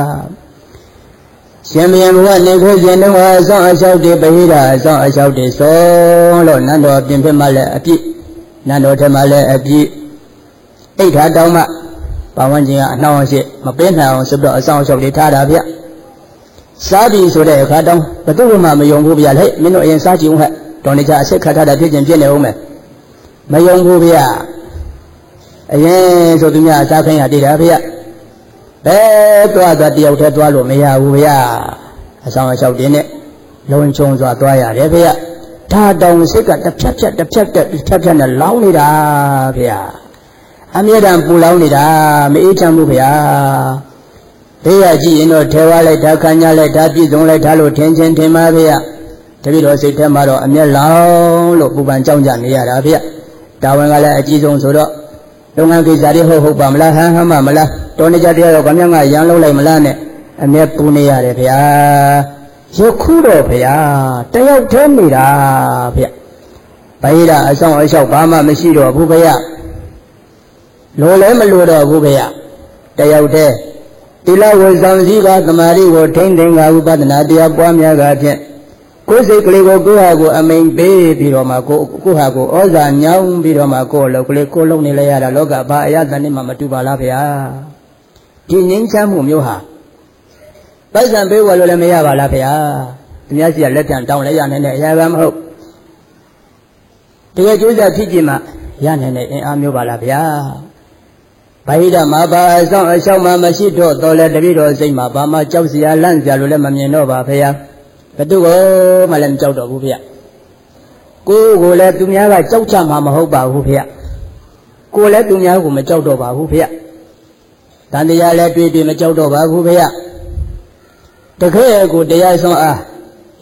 ရှင်ဘုရင်ဘဝနေခွင့်ခြင်းတော့အဆောင်အလျှောက်တွေပဟိတာအဆောင်အလျှောက်တွေဆုံးလို့နန်းတော်ပြင်ဖြစ်မှလည်းအပြည့်နန်းတော်ထဲမှလည်းအပြည့်အိဋ္ဌာတောင်းမှပါဝန်းကျင်ကအနှောင့်အယှက်မပေးနိုင်အောင်ဆိုတော့အဆောင်အလျှောက်တွေထားတာဗျစားပြီဆိုတဲ့အခါတောင်းဘယ်သူမှမယုံဘူးဗျဟဲ့မင်းတို့အရင်စားကြည့်ဦးဟဲ့တော်နေကြအဆက်ခတ်ထားတာဖြစ်ခြင်းဖြစ်နေဦးမယ်မယုံဘူးဗျအရင်ဆိုသူများအစားခိုင်းရတည်တာဗျဘယ်သွားတယောက်တည်းသွားလို့မရဘူးဗျအဆောင်အလျှောက်တင်းနဲ့လုံချုံစွာသွားရတယ်ဗျဒါတောင်စိတ်ကတစ်ဖြတ်နဲ့လောင်းနေတာဗျအမြဲတမ်းပူလောင်းနေတာမအေးချမ်းဘူးဗျဘေးကကြည့်ရင်တော့ထဲဝါလိုက်တာခံညာလိုက်တာပြည့်စုံလိုက်တာလို့ထင်ပါဗျတပည့်တော်စိတ်ထဲမှာတော့အမျက်လောင်းလို့ပူပန်ကြောက်ကြနေရတာဗျတာဝန်ကလည်းအကြီးဆုံးဆိုတော့လုပ်ငန်းကိစ္စတွေဟုတ်ပါမလားဟမ်မလားတော်နေကြတရားတော့ဗမာကရန်လုံးလိုက်မလားနဲ့အမျက်ပူနေရတယ်ဗျာယခုတော့ဗျာတယောက်တည်းနေတာဗျဗဟိတအဆောင်အလျှောက်ဘာမှမရှိတော့ဘူးဗျာလိုလည်းမလိုတော့ဘူးဗျာတယောက်တည်းတိလဝေဆောင်စည်းကသမာဓိကိုထိမ့်သိင်္ဂါဥပဒနာတရားပွားများတာဖြင့်ကိုယ်စိတ်ကလေးကိုကိုယ့်ဟာကိုအမိန်ပေးပြီးတော့မှကိုယ့်ဟာကိုဩဇာညောင်းပြီးတော့မှကိုယ့်အလုပ်ကလေးကိုယ်လုံးနေလဲရတာလောကဘာအယတန်နဲ့မှမတူပါလားဗျာဒီငြိမ်းချမ်းမှုမျိုးဟာပိုက်ဆံပေးဝယ်လို့လည်းမရပါလားဗျာသူများစီကလက်ပြန်တောင်းလဲရနိုင်တဲ့အရာကမဟုတ်တကယ်ကျိုးစားဖြစ်ကြည့်မှရနိုင်တဲ့အင်အားမျိုးပါလားဗျာဗဟိတမှာပါအဆောင်အရှောက်မှမရှိတော့တော်လဲတပည့်တော်စိတ်မှာဘာမှကြောက်စရာလန့်စရာလို့လည်းမမြင်တော့ပါဗျာဘယ်သူကိုမှလည်းမကြောက်တော့ဘူးဖေ။ကိုယ်ကိုလည်းသူများကကြောက်ချမှာမဟုတ်ပါဘူးဖေ။ကိုယ်လည်းသူများကိုမကြောက်တော့ပါဘူးဖေ။တန်တရားလည်းတွေ့မကြောက်တော့ပါဘူးဖေ။တကယ်ကိုတရားဆုံးအား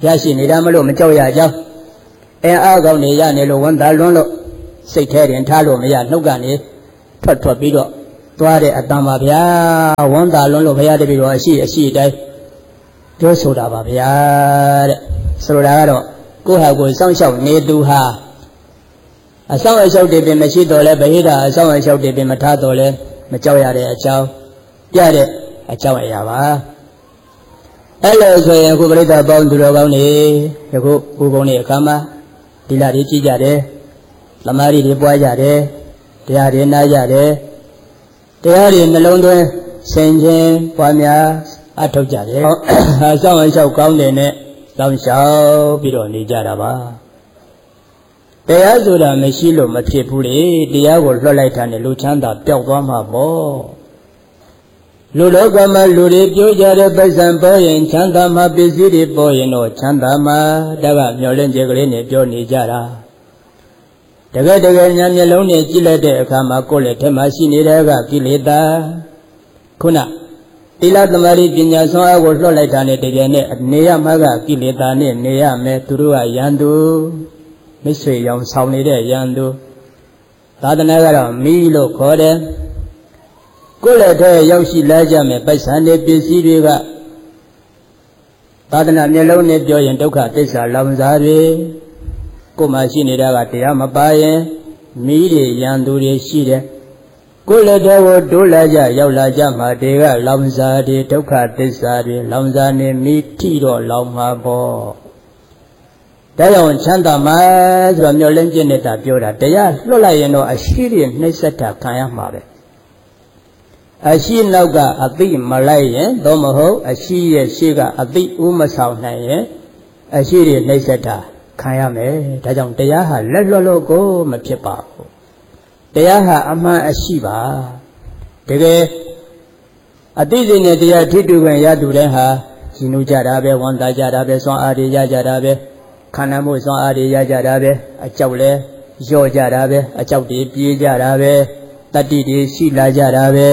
ရရှိနေတာမလို့မကြောက်ရကြောင်းအင်းအားကောင်းနေရနေလို့ဝန်သားလွန်းလို့စိတ်ထဲတင်ထားလို့မရနှုတ်ကနေထွက်ပြီးတော့သွားတဲ့အတန်ပါဗျာဝန်သားလွန်းလို့ဘုရားတပည့်တော်အရှိတိုင်းပြောဆိုတာပါဗျာတဲ့ဆိုတာကတော့ကိုယ့်ဟာကိုယ်စောင့်ရှောက်နေသူဟာအဆောင်အရှောက်တွေပင်မရှိတော့လဲဗဟိတအဆောင်အရှောက်တွေပင်မထားတော့လဲမကြောက်ရတဲ့အကြောင်းပြတဲ့အကြောင်းအရာပါအဲ့လိုဆိုရင်အခုပရိသတ်ပေါင်းသူတော်ကောင်းတွေယခုဥပုံတွေအခါမှာဒီလာတွေကြည့်ကြတယ်သမာဓိတွေပွားကြတယ်တရားတွေနားကြတယ်တရားတွေနှလုံးသွင်းဆင်ခြင်ပွားများအထောက်ကြတယ်အဆောင်အရှောက်ကောင်းတယ်နဲ့တောင်းလျှောက်ပြီးတော့နေကြတာပါတရားဆိုတာမရှိလို့မဖြစ်ဘူးလေတရားကိုလွှတ်လိုက်တာနဲ့လူချမ်းသာပျောက်သွားမှာပေါ့လူလောကမှာလူတွေပြောကြတဲ့ပိုက်ဆံပေါ်ရင်ချမ်းသာမှာပစ္စည်းတွေပေါ်ရင်တော့ချမ်းသာမှာဒါကမျောလင့်ချက်ကလေးနဲ့ပြောနေကြတာတကယ်ညာမျက်လုံးနဲ့ကြည့်လိုက်တဲ့အခါမှာကိုယ်လက်ထဲမှာရှိနေတဲ့ကကိလေသာခုနသီလသမာဓိပညာဆွမ်းအားကိုလွှတ်လိုက်တာနဲ့တကယ်နဲ့နေရမှာကကိလေသာနဲ့နေရမယ်သူတို့ကယန္တုမိတ်ဆွေရောင်ဆောင်နေတဲ့ယန္တုသာသနာကတော့မိလို့ခေါ်တယ်ကိုယ်လက်ထဲရောက်ရှိလာကြမယ်ပိုက်ဆံတွေပစ္စည်းတွေကသာသနာမျက်လုံးနဲ့ပြောရင်ဒုက္ခသစ္စာလောင်စားတွေကိုယ်မှရှိနေတာကတရားမပါရင်မိတွေယန္တုတွေရှိတယ်ကိုယ်လက်ထဲကိုတိုးလာကြရောက်လာကြမှာတွေကလောင်စားတွေဒုက္ခသစ္စာတွေလောင်စားနေမိထိတော့လောင်မှာပေါ့ဒါကြောင့်ချမ်းသာမှာဆိုတော့မျောလင်းခြင်းနဲ့တာပြောတာတရားလွတ်လိုက်ရင်တော့အရှိတွေနှိမ့်ဆက်တာခံရမှာပဲအရှိနောက်ကအသိမလိုက်ရင်သို့မဟုတ်အရှိရဲ့ရှေ့ကအသိဥမဆောင်နိုင်ရင်အရှိတွေနှိမ့်ဆက်တာခံရမယ်ဒါကြောင့်တရားဟာလက်လွတ်လို့ကိုမဖြစ်ပါဘူးတရားဟာအမှန်အရှိပါတကယ်အသိစိတ်နဲ့တရားထိတူခွင့်ရသူတိုင်းဟာရှင်လို့ကြတာပဲဝန်တာကြတာပဲစွမ်းအားတွေရကြတာပဲခန္ဓာမှုစွမ်းအားတွေရကြတာပဲအကြောက်လဲရော့ကြတာပဲအကြောက်တွေပြေးကြတာပဲတတ္တိတွေရှိလာကြတာပဲ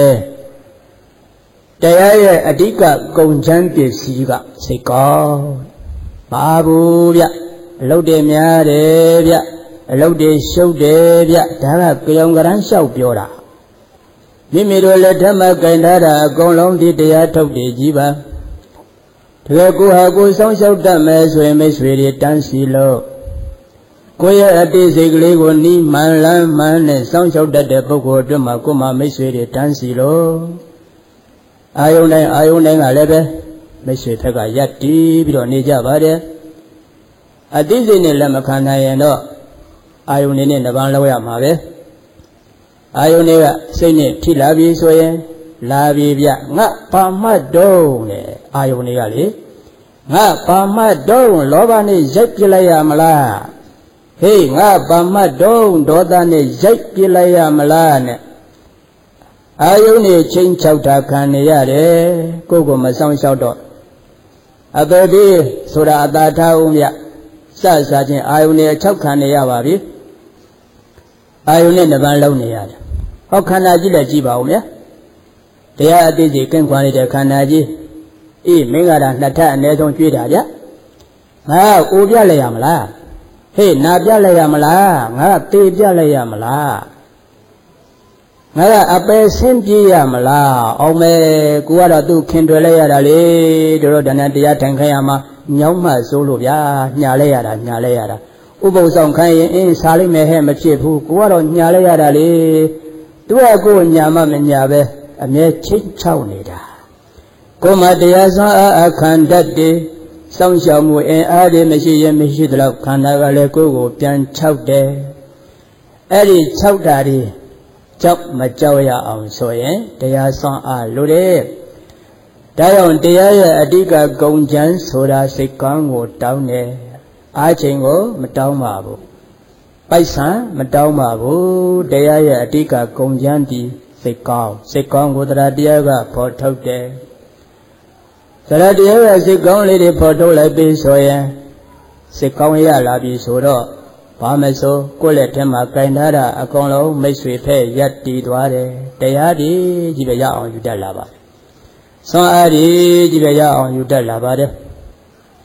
တရားရဲ့အဓိကကုန်ချမ်းပစ္စည်းကစိတ်ကောင်းပါဘူးဗျအလုပ်တွေများတယ်ဗျအလုပ်တွေရှုပ်တယ်ဗျဒါကကြောင်ကရမ်းလျှောက်ပြောတာမိမိတို့လက်ထက်မှာကင်ထားတာအကုန်လုံးဒီတရားထုတ်တယ်ကြီးပါတကယ်ကိုဟာကိုစောင့်ရှောက်တတ်မယ်ဆိုရင်မိတ်ဆွေတွေတန်းစီလို့ကိုရဲ့အတိတ်စိတ်ကလေးကိုနီးမှန်လန်းမှန်နဲ့စောင့်ရှောက်တတ်တဲ့ပုဂ္ဂိုလ်အတွက်မှာကိုမှမိတ်ဆွေတွေတန်းစီလို့အာယုန်တိုင်းကလည်းပဲမိတ်ဆွေထက်ကရပ်တည်ပြီးတော့နေကြပါတယ်အတိတ်စိတ်နဲ့လက်မခံနိုင်ရင်တော့အာယုန်နေနဲ့နှပန်းလောက်ရမှာပဲအာယုန်တွေကစိတ်နဲ့ထိလာပြီဆိုရင်လာပြီဗျငါပါမတ်တုံးတဲ့အာယုန်တွေကလေငါပါမတ်တုံးလောဘနဲ့ရိုက်ပြလိုက်ရမလားဟေးငါပါမတ်တုံးဒေါသနဲ့ရိုက်ပြလိုက်ရမလားနဲ့အာယုန်တွေချင်းချောက်တာခံနေရတယ်ကိုယ်ကိုမဆောင်လျှောက်တော့အပေဒီဆိုတာအသာထားဦးမြစချင်းအာယုန်တွေ၆ခံနေရပါပြီအာယုန်နဲ့နှပန်းလုံးနေရတယ်ဟောခန္ဓာကြီးလည်းကြည့်ပါဦးမြတရားအသေးစိတ်ကင်းကွာနေတဲ့ခန္ဓာကြီးအေးမင်္ဂလာနှစ်ထပ်အနည်းဆုံးကျွေးတာဗျငါအိုပြလိုက်ရမလားဟေးနာပြလိုက်ရမလားငါသေပြလိုက်ရမလားငါကအပယ်ဆင်းပြေးရမလားအောင်မဲကိုကတော့သူ့ခင်တွယ်လိုက်ရတာလေတို့ဒါနဲ့တရားထိုင်ခိုင်းရမှာညောင်းမှစိုးလို့ဗျာညာလိုက်ရတာဥပုသ်ဆောင်ခိုင်းရင်အင်းစားလိုက်မယ်ဟဲ့မဖြစ်ဘူးကိုကတော့ညာလိုက်ရတာလေသူကကိုညာမှမညာပဲအမြဲချိတ်ချောက်နေတာကိုမတရားစွမ်းအားအခန္ဓာတည်းစောင့်ရှောက်မှုအင်အားတွေမရှိရင်မရှိသလောက်ခန္ဓာကလည်းကိုယ်ကိုပြန်ချောက်တယ်အဲ့ဒီချောက်တာတွေကြောက်မကြောက်ရအောင်ဆိုရင်တရားစွမ်းအားလိုတယ်ဒါကြောင့်တရားရဲ့အဓိကဂုဏ်ချမ်းဆိုတာစိတ်ကောင်းကိုတောင်းတယ်အားချိန်ကိုမတောင်းပါဘူးပိုက်ဆံမတောင်းပါဘူးတရားရဲ့အဓိကဂုဏ်ချမ်းဒီစိတ်ကောင်းကိုတရားတရားကဖော်ထုတ်တယ်တရားတရားကစိတ်ကောင်းလေးတွေဖော်ထုတ်လိုက်ပြီဆိုရင်စိတ်ကောင်းရလာပြီဆိုတော့ဘာမဆိုကိုယ့်လက်ထဲမှာကင်ထားတာအကုန်လုံးမိတ်ဆွေဖက်ရပ်တည်သွားတယ်တရားဒီကြီးပဲရအောင်ယူတတ်လာပါတယ်စွမ်းအားဒီကြီးပဲရအောင်ယူတတ်လာပါတယ်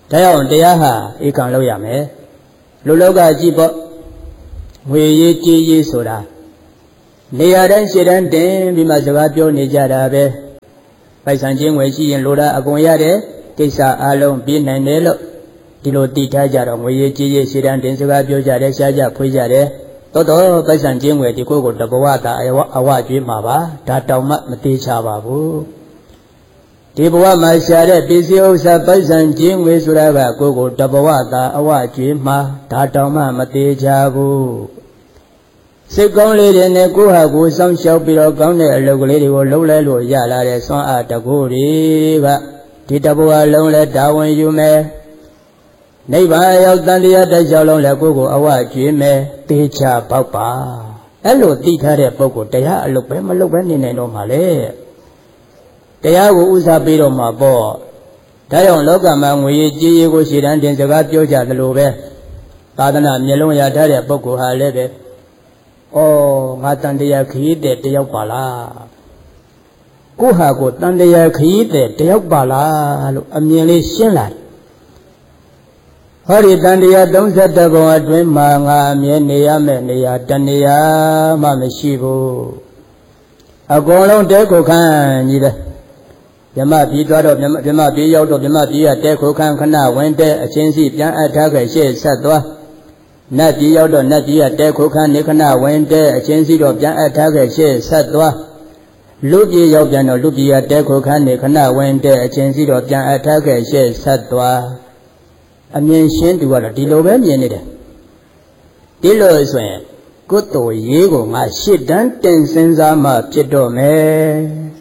ဒါကြောင့်တရားဟာဧကံလုပ်ရမယ်လူလောကကြည့်ပေါ့ငွေရေးကြေးရေးဆိုတာနေရာတိုင်းရှေ့တန်းတင်ပြီးမှစကားပြောနေကြတာပဲပိုက်ဆံချင်းငွေရှိရင်လိုတာအကုန်ရတဲ့ကိစ္စအလုံးပြီးနိုင်တယ်လို့ဒီလိုတည်ထားကြတော့ငွေရေးကြေးရေးရှေ့တန်းတင်စကားပြောကြတယ်ရှားကြဖွေးကြတယ်တော်ပိုက်ဆံချင်းငွေဒီကိုတဘဝတာအဝကျွေးမှာပါဒါတောင်မှမသေးချပါဘူးဒီဘဝမှာရှာတဲ့ပစ္စည်းဥစ္စာပိုက်ဆံချင်းငွေဆိုတာကကိုတဘဝတာအဝကျွေးမှာဒါတောင်မှမသေးချဘူးစိတ်ကောင်းလေးတွေနဲ့ကိုယ့်ဟာကိုယ်စောင့်ရှောက်ပြီးတော့ကောင်းတဲ့အလုပ်ကလေးတွေကိုလုပ်လဲလို့ရလာတဲ့စွမ်းအားတကူတွေကဒီတဘဝလုံးလဲတာဝန်ယူမယ်နိဗ္ဗာန်ရောက်တန်တရားတစ်လျှောက်လုံးလဲကိုယ့်ကိုအဝကျွေးမယ်တေချာပေါက်ပါအဲ့လိုသိထားတဲ့ပုဂ္ဂိုလ်တရားအလုပ်ပဲမလုပ်ပဲနေနိုင်တော့မှလေတရားကိုဥစားပေးတော့မှာပေါ့ဒါကြောင့်လောကမှာငွေရေးကြေးရေးကိုရှေ့တန်းတင်စကားပြောကြသလိုပဲသာသနာမျက်လုံးရထားတဲ့ပုဂ္ဂိုလ်ဟာလည်းပဲဩငါတန်တရားခရီးတဲ့တယောက်ပါလားကိုဟာကိုတန်တရားခရီးတဲ့တယောက်ပါလားလို့အမြင်လေးရှင်းလာတယ်ဟောဒီတန်တရား32ဘုံအတွင်းမှာငါအမြဲနေရမယ့်နေရာတနေရာမှမရှိဘူးအကုန်လုံးတဲခုခန်းကြီးတယ်မြမပြေးသွားတော့မြမပြေးရောက်တော့မြမပြေးရတဲခုခန်းခဏဝင်တဲ့အချင်းစီပြန်အပ်ထားခဲ့ရှေ့ဆက်သွားနတ်ပြည်ရောက်တော့နတ်ပြည်ကတဲခုခန်းနေခဏဝင်တဲ့အချင်းစီတော့ပြန်အပ်ထားခဲ့ရှေ့ဆက်သွားလူပြည်ရောက်ပြန်တော့လူပြည်ကတဲခုခန်းနေခဏဝင်တဲ့အချင်းစီတော့ပြန်အပ်ထားခဲ့ရှေ့ဆက်သွားအမြင်ရှင်းသူကတော့ဒီလိုပဲမြင်နေတယ်ဒီလိုဆိုရင်ကုသိုလ်ရေးကိုငါရှစ်တန်းတင်စဉ်းစားမှဖြစ်တော့မယ်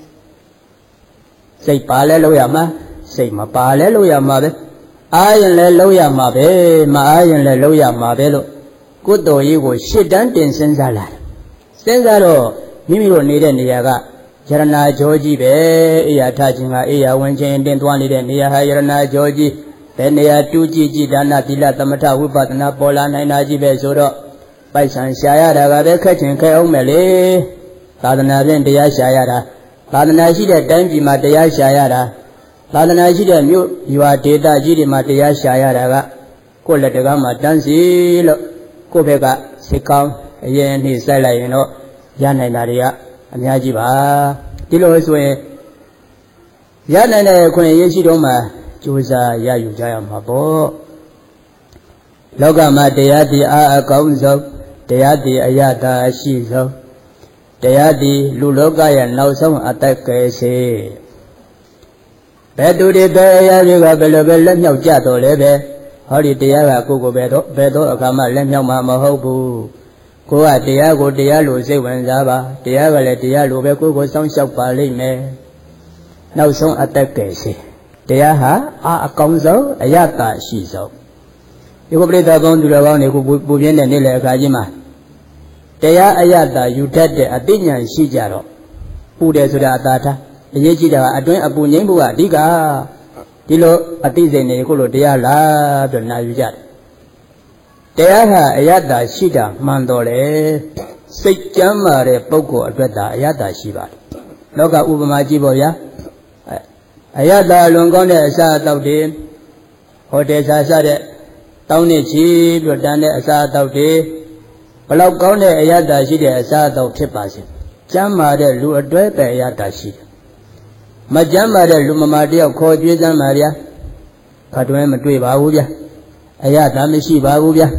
စိတ်ပါလဲလို့ရမှာစိတ်မပါလဲလို့ရမှာပဲအားရင်လည်းလုံးရမှာပဲမအားရင်လည်းလုံးရမှာပဲလို့ကုသိုလ်ရေးကိုရှစ်တန်းတင်စဉ်းစားလာတယ်စဉ်းစားတော့မိမိတို့နေတဲ့နေရာကယရနာကြောကြီးပဲအေးရထခြင်းကအေးရဝင်ခြင်းတင်သွားနေတဲ့နေရာဟာယရနာကြောကြီးဘယ်နေရာတူးကြည့်ကြည်ဒါနသီလသမထဝိပဿနာပေါ်လာနိုင်တာကြီးပဲဆိုတော့ပိုက်ဆံရှာရတာကပဲခက်ချင်ခဲအောင်မယ်လေသာသနာဖြင့်တရားရှာရတာသာသနာရှိတဲ့တိုင်းပြည်မှာတရားရှာရတာသာသနာရှိတဲ့မြို့ရွာဒေသကြီးတွေမှာတရားရှာရတာကကိုယ့်လက်တကားမှာတန်းစီလို့ကိုယ့်ဘက်ကစိတ်ကောင်းအရင်နှိမ့်ဆိုင်လိုက်ရင်တော့ရနိုင်တာတွေကအများကြီးပါဒီလိုဆိုရင်ရနိုင်တဲ့ခွင့်ရရှိတော့မှကြိုးစားရယူကြရမှာပေါ့လောကမှာတရားတည်အားအကောင်းဆုံးတရားတည်အယတာအရှိဆုံးတရားတည်လူလောကရဲ့နောက်ဆုံးအတက်ကယ်စေဘယ်သူတွေပဲအရာတွေကဘယ်လိုပဲလက်မြောက်ကြတော့လဲပဲဟောဒီတရားကကိုယ်ဘယ်တော့အခါမှလက်မြောက်မှာမဟုတ်ဘူးကိုကတရားကိုတရားလိုစိတ်ဝင်စားပါတရားကလည်းတရားလိုပဲကိုယ်ကိုစောင့်ရှောက်ပါလိမ့်မယ်နောက်ဆုံးအတက်ကယ်စေတရားဟာအကောင်းဆုံးအယတာရှိဆုံးဒီကိုပြိဿဘုံသူတော်ကောင်းတွေကိုပူပြင်းတဲ့နေ့လေအခါကြီးမှာတရားအယတာယူတတ်တဲ့အသိဉာဏ်ရှိကြတော့ပူတယ်ဆိုတာအသာထားအရေးကြီးတာကအတွင်းအပူငြိမ်းဖို့ကအဓိကဒီလိုအသိစိတ်နေခုလိုတရားလာပြီးနာယူကြတယ်တရားဟာအယတာရှိတာမှန်တော်လေစိတ်ကြမ်းမာတဲ့ပုဂ္ဂိုလ်အတွက်သာအယတာရှိပါတယ်လောကဥပမာကြည့်ပေါ့ဗျာအယတာလွန်ကောင်းတဲ့အစာအသောက်တွေဟိုတယ်စားစားတဲ့တောင်းနေချီပြီးတန်းတဲ့အစာအသောက်တွေဘလောက်ကောင်းတဲ့အယတာရှိတဲ့အစာအသောက်ဖြစ်ပါစေကျမ်းမာတဲ့လူအတွဲပဲအယတာရှိတယ်မကျမ်းမာတဲ့လူမမာတယောက်ခေါ်ကြွေးစမ်းပါဗျာခတ်တွဲမတွေ့ပါဘူးဗျာအယတာမရှိပါဘူးဗျာ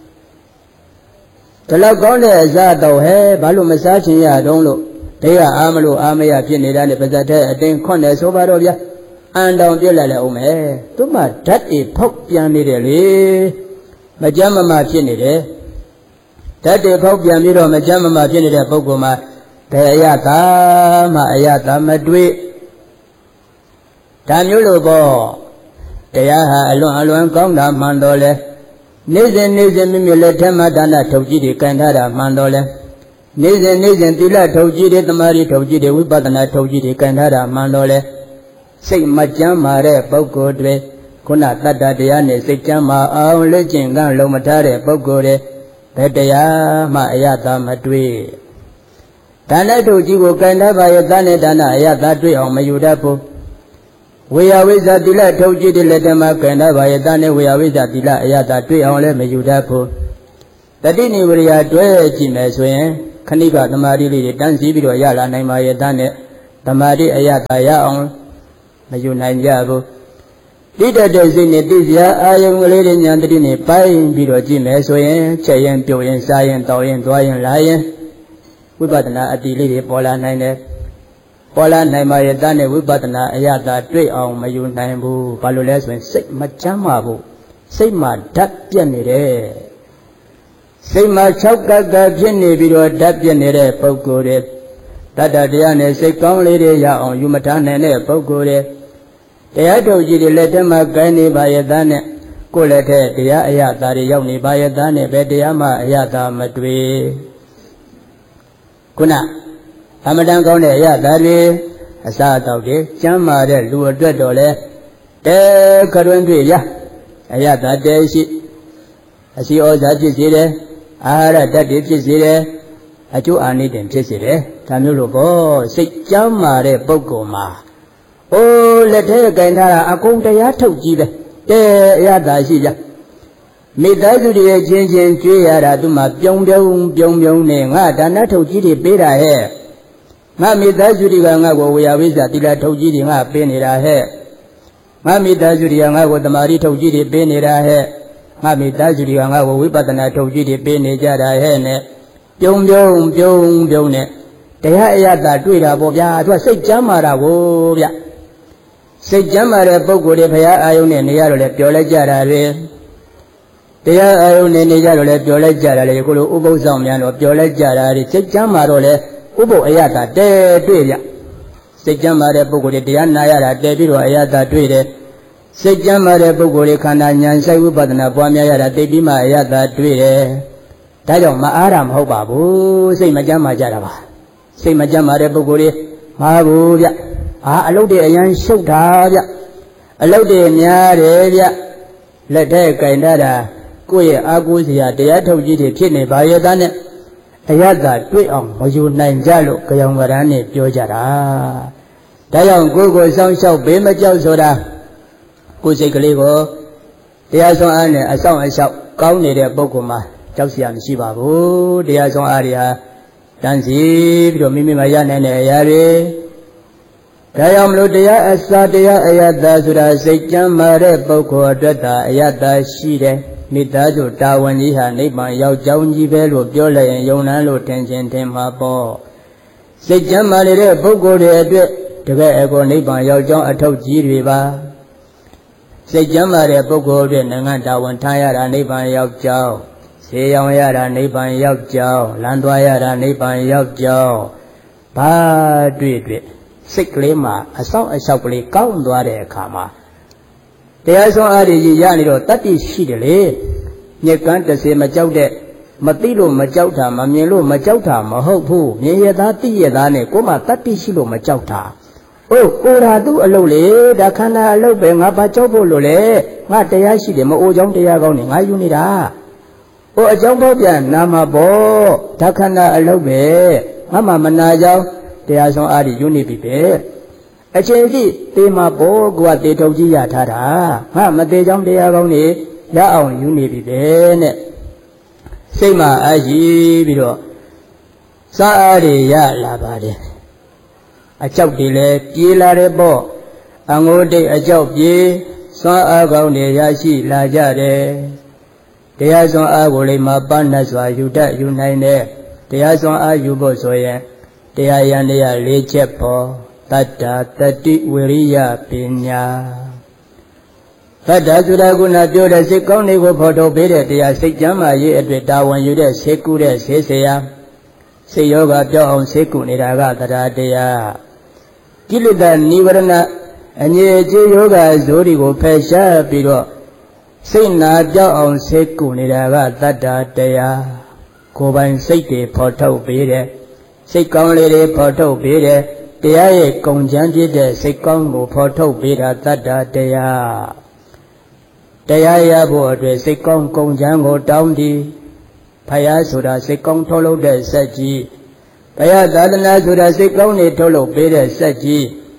ဒီလောက်ကောင်းတဲ့အစာအသောက်ဟဲဘာလို့မစားချင်ရတုံးလို့တေးကအာမလို့အာမရဖြစ်နေတာနဲ့ပါဇက်တဲ့အတင်းခွန့်တယ်ဆိုပါတော့ဗျာအန်တောင်ပြက်လိုက်အောင်မယ်သူမှဓာတ်တွေဖောက်ပြန်နေတယ်လေမကြမ်းမမာဖြစ်နေတယ်ဓာတ်တွေဖောက်ပြန်ပြီးတော့မကြမ်းမမာဖြစ်နေတဲ့ပုဂ္ဂိုလ်မှာဘယ်အယတာမှအယတာမတွေ့ဒါမျိုးလို့ပေါ့တရားဟာအလွန်ကောင်းတာမှန်တော်လဲနေ့စဉ်မိမိလက်ထက်မှာဒါနထုတ်ကြည့်တွေကန်ထားတာမှန်တော်လဲနေ့စဉ်သီလထုတ်ကြည့်တွေတမာရီထုတ်ကြည့်တွေဝိပဿနာထုတ်ကြည့်တွေကန်ထားတာမှန်တော်လဲစိတ်မကြမ်းမာတဲ့ပုဂ္ဂိုလ်တွေခုနတတ္တတရားနဲ့စိတ်ကြမ်းမာအောင်လက်ကျင့်ကမ်းလုံးမထားတဲ့ပုဂ္ဂိုလ်တွေဘယ်တရားမှအယတာမတွေ့ဒါနထုတ်ကြည့်ကိုကန်ထားပါရဲ့တဏ္ဍဒါနအယတာတွေ့အောင်မယူတတ်ဘူးဝေယဝိဇ္ဇတိလထုတ်ကြည့်တဲ့လက်ထမှာကန္တဘာယတနဲ့ဝေယဝိဇ္ဇတိလအယတာတွေ့အောင်လည်းမယူတတ်ဘူးတတိနိဝရိယတွဲကြည့်မယ်ဆိုရင်ခဏိကသမာဓိလေးတွေတန်းစီပြီးတော့ရလာနိုင်ပါရဲ့တနဲ့သမာဓိအယတာရအောင်မယူနိုင်ကြဘူးတိတတ်တဲ့စိတ်နဲ့သိစရာအာယုံကလေးတွေဉာဏ်တတိနဲ့ပိုင်းပြီးတော့ကြည့်မယ်ဆိုရင်ချက်ရင်ပြုတ်ရင်စားရင်တောက်ရင်သွားရင်လာရင်ဝိပဿနာအတိလေးတွေပေါ်လာနိုင်တယ်ပေါ်လာနိုင်ပါရဲ့တနဲ့ဝိပဿနာအယတာတွေ့အောင်မယူနိုင်ဘူးဘာလို့လဲဆိုရင်စိတ်မချမ်းပါဘူးစိတ်မှာဓာတ်ပြက်နေတယ်စိတ်မှာ6ကပ်ကဖြစ်နေပြီးတော့ဓာတ်ပြက်နေတဲ့ပုဂ္ဂိုလ်တွေတတ္တတရားနဲ့စိတ်ကောင်းလေးတွေရအောင်ယူမထားနိုင်တဲ့ပုဂ္ဂိုလ်တွေတရားထုတ်ကြည့်တဲ့လက်ထက်မှာကိုင်းနေပါရဲ့သားနဲ့ကိုယ်လက်ထက်တရားအယတာတွေရောက်နေပါရဲ့သားနဲ့ပဲတရားမှအယတာမတွေ့ခုနအမတန်ကောင်းတဲ့အယတာတွေအစာအသောက်တွေကျမ်းမာတဲ့လူအတွက်တော့လဲတဲခရွန်းတွေ့ရအယတာတဲရှိအစီဩဇာဖြစ်စေတယ်အာဟာရဓာတ်တွေဖြစ်စေတယ်အကျိုးအာနိသင်ဖြစ်စေတယ်ဒါမျိုးလို့ပေါ့စိတ်ကျမ်းမာတဲ့ပုဂ္ဂိုလ်မှာအိုးလက်ထဲကင်ထားတာအကုန်တရားထုတ်ကြည့်ပဲတဲအရသာရှိကြမိသားစုတွေရဲ့ချင်းချင်းကြွေးရတာသူမှပြုံနဲ့ငါဒါနထုတ်ကြည့်တွေပေးတာဟဲ့ငါမိသားစုတွေကငါ့ကိုဝေယဝိဇ္ဇတိလထုတ်ကြည့်တွေငါပေးနေတာဟဲ့ငါမိသားစုတွေကငါ့ကိုတမာရီထုတ်ကြည့်တွေပေးနေတာဟဲ့ငါမိသားစုတွေကငါ့ကိုဝိပဿနာထုတ်ကြည့်တွေပေးနေကြတာဟဲ့နဲ့ပြုံနဲ့တရားအရသာတွေ့တာပေါ့ဗျာသူကစိတ်ကြမ်းမာတာကိုဗျစိတ်ကြမ်းမာတဲ့ပုဂ္ဂိုလ်တွေဘုရားအာယုန်နဲ့နေရတော့လေပျော်လိုက်ကြတာပဲတရားအာယုန်နဲ့နေကြတော့လေပျော်လိုက်ကြတာလေကိုလိုဥပုသ်ဆောင်များတော့ပျော်လိုက်ကြတာတွေစိတ်ကြမ်းမာတော့လေဥပုသ်အရသာတဲတွေ့ဗျစိတ်ကြမ်းမာတဲ့ပုဂ္ဂိုလ်တွေတရားနာရတာတဲပြီးတော့အရသာတွေ့တယ်စိတ်ကြမ်းမာတဲ့ပုဂ္ဂိုလ်တွေခန္ဓာဉာဏ်ဆိုင်ဝိပဿနာပွားများရတာသိပြီးမှအရသာတွေ့တယ်ဒါကြောင့်မအားတာမဟုတ်ပါဘူးစိတ်မကြမ်းမာကြတာပါစိတ်မကြမ်းမာတဲ့ပုဂ္ဂိုလ်တွေမှားဘူးဗျအလုတ်တွေအရန်ရှုပ်တာဗျအလုတ်တွေများတယ်ဗျလက်ထဲကင်ထားတာကိုယ့်ရဲ့အာကိုးစရာတရားထုတ်ကြီးတွေဖြစ်နေပါရဲ့သားနဲ့အယတ္တတွေ့အောင်မယူနိုင်ကြလို့ကြောင်ကရန်နဲ့ပြောကြတာဒါကြောင့်ကိုယ်ကိုစောင့်ရှောက်ဘေးမကြောက်ဆိုတာကိုယ်စိတ်ကလေးကိုတရားဆုံးအားနဲ့အဆောင်အလျှောက်ကောင်းနေတဲ့ပုဂ္ဂိုလ်မှာကြောက်စရာမရှိပါဘူးတရားဆုံးအားတွေဟာတန်းစီပြီးတော့မိမိမှာရနိုင်တဲ့အရာတွေဒါကြောင့်မလို့တရားအစာတရားအယတ္တဆိုတာစိတ်ကြမ်းမာတဲ့ပုဂ္ဂိုလ်အတွက်သာအယတ္တရှိတယ်မိသားစုတာဝန်ကြီးဟာနိဗ္ဗာန်ရောက်ကြောင်းကြီးပဲလို့ပြောလိုက်ရင်ယုံနန်းလို့ထင်ချင်းထင်မှာပေါ့စိတ်ကြမ်းမာနေတဲ့ပုဂ္ဂိုလ်တွေအတွက်တကယ်အကိုနိဗ္ဗာန်ရောက်ကြောင်းအထောက်ကြီးတွေပါစိတ်ကြမ်းမာတဲ့ပုဂ္ဂိုလ်တွေနိုင်ငံတာဝန်ထားရတာနိဗ္ဗာန်ရောက်ကြောင်းဈေးရောင်ရတာနိဗ္ဗာန်ရောက်ကြောင်းလမ်းသွားရတာနိဗ္ဗာန်ရောက်ကြောင်းဘာတွေ့စိတ်ကလေးမှာအဆောင်အလျှောက်ကလေးကောင်းသွားတဲ့အခါမှာတရားဆုံးအားကြီးရနေတော့တတ္တိရှိတယ်လေညက်ကန်း30မကြောက်တဲ့မသိလို့မကြောက်တာမမြင်လို့မကြောက်တာမဟုတ်ဘူးမြင်ရသားသိရသားနဲ့ကိုယ်မှတတ္တိရှိလို့မကြောက်တာဟုတ်ကိုယ်သာသူ့အလုပ်လေဒါခန္ဓာအလုပ်ပဲငါဘာကြောက်ဖို့လို့လဲငါတရားရှိတယ်မအိုကြောင်းတရားကောင်းနေငါယူနေတာဟိုအကြောင်းပေါပြန်နာမှာပေါ့ဒါခန္ဓာအလုပ်ပဲငါမှမနာကြောင်းတရားဆုံးအားယူနေပြီပဲအချိန်ကြီးတေးမှာပေါ့ကိုကတေထုတ်ကြီးရထားတာငါမသေးကြောင်းတရားကောင်းနေရအောင်ယူနေပြီပဲနဲ့စိတ်မှာအားရှိပြီးတော့စားအားတွေရလာပါတယ်အကြောက်တွေလည်းပြေးလာတယ်ပေါ့အငိုးတိတ်အကြောက်ပြေးစွမ်းအားကောင်းတွေရရှိလာကြတယ်တရားစွမ်းအားကိုလည်းမပန်းနဲ့စွာယူတတ်ယူနိုင်တယ်တရားစွမ်းအားယူဖို့ဆိုရင်တရားရန်တရား၄ချက်ပေါ်တတ္တတတိဝိရိယပညာတတ္တဆိုတာကပြောတဲ့စိတ်ကောင်းတွေကိုဖော်ထုတ်ပေးတဲ့တရားစိတ်ကြမ်းမာရေးအတွက်တာဝန်ယူတဲ့ဆေးကုတဲ့ဆေးဆရာစိတ်ယောဂပြောင်းအောင်ဆေးကုနေတာကတရားတရားကိလေသာနိဝရဏအငြိအကျေးယောဂဇိုးတွေကိုဖယ်ရှားပြီးတော့စိတ်နာပြောင်းအောင်ဆေးကုနေတာကတတ္တတရားကိုယ်ပိုင်စိတ်တွေဖော်ထုတ်ပေးတဲ့စိတ်ကောင်းလေးတွေဖော်ထုတ်ပေးတဲ့တရားရဲ့ကုံချမ်းဖြစ်တဲ့စိတ်ကောင်းကိုဖော်ထုတ်ပေးတာတတ္တတရားတရားရဖို့အတွက်စိတ်ကောင်းကုံချမ်းကိုတောင်းတည်ဖယားဆိုတာစိတ်ကောင်းထုတ်လုပ်တဲ့စက်ကြီးဘုရားသာသနာဆိုတာစိတ်ကောင်းနေထုတ်လုပ်ပေးတဲ့စက်ကြီး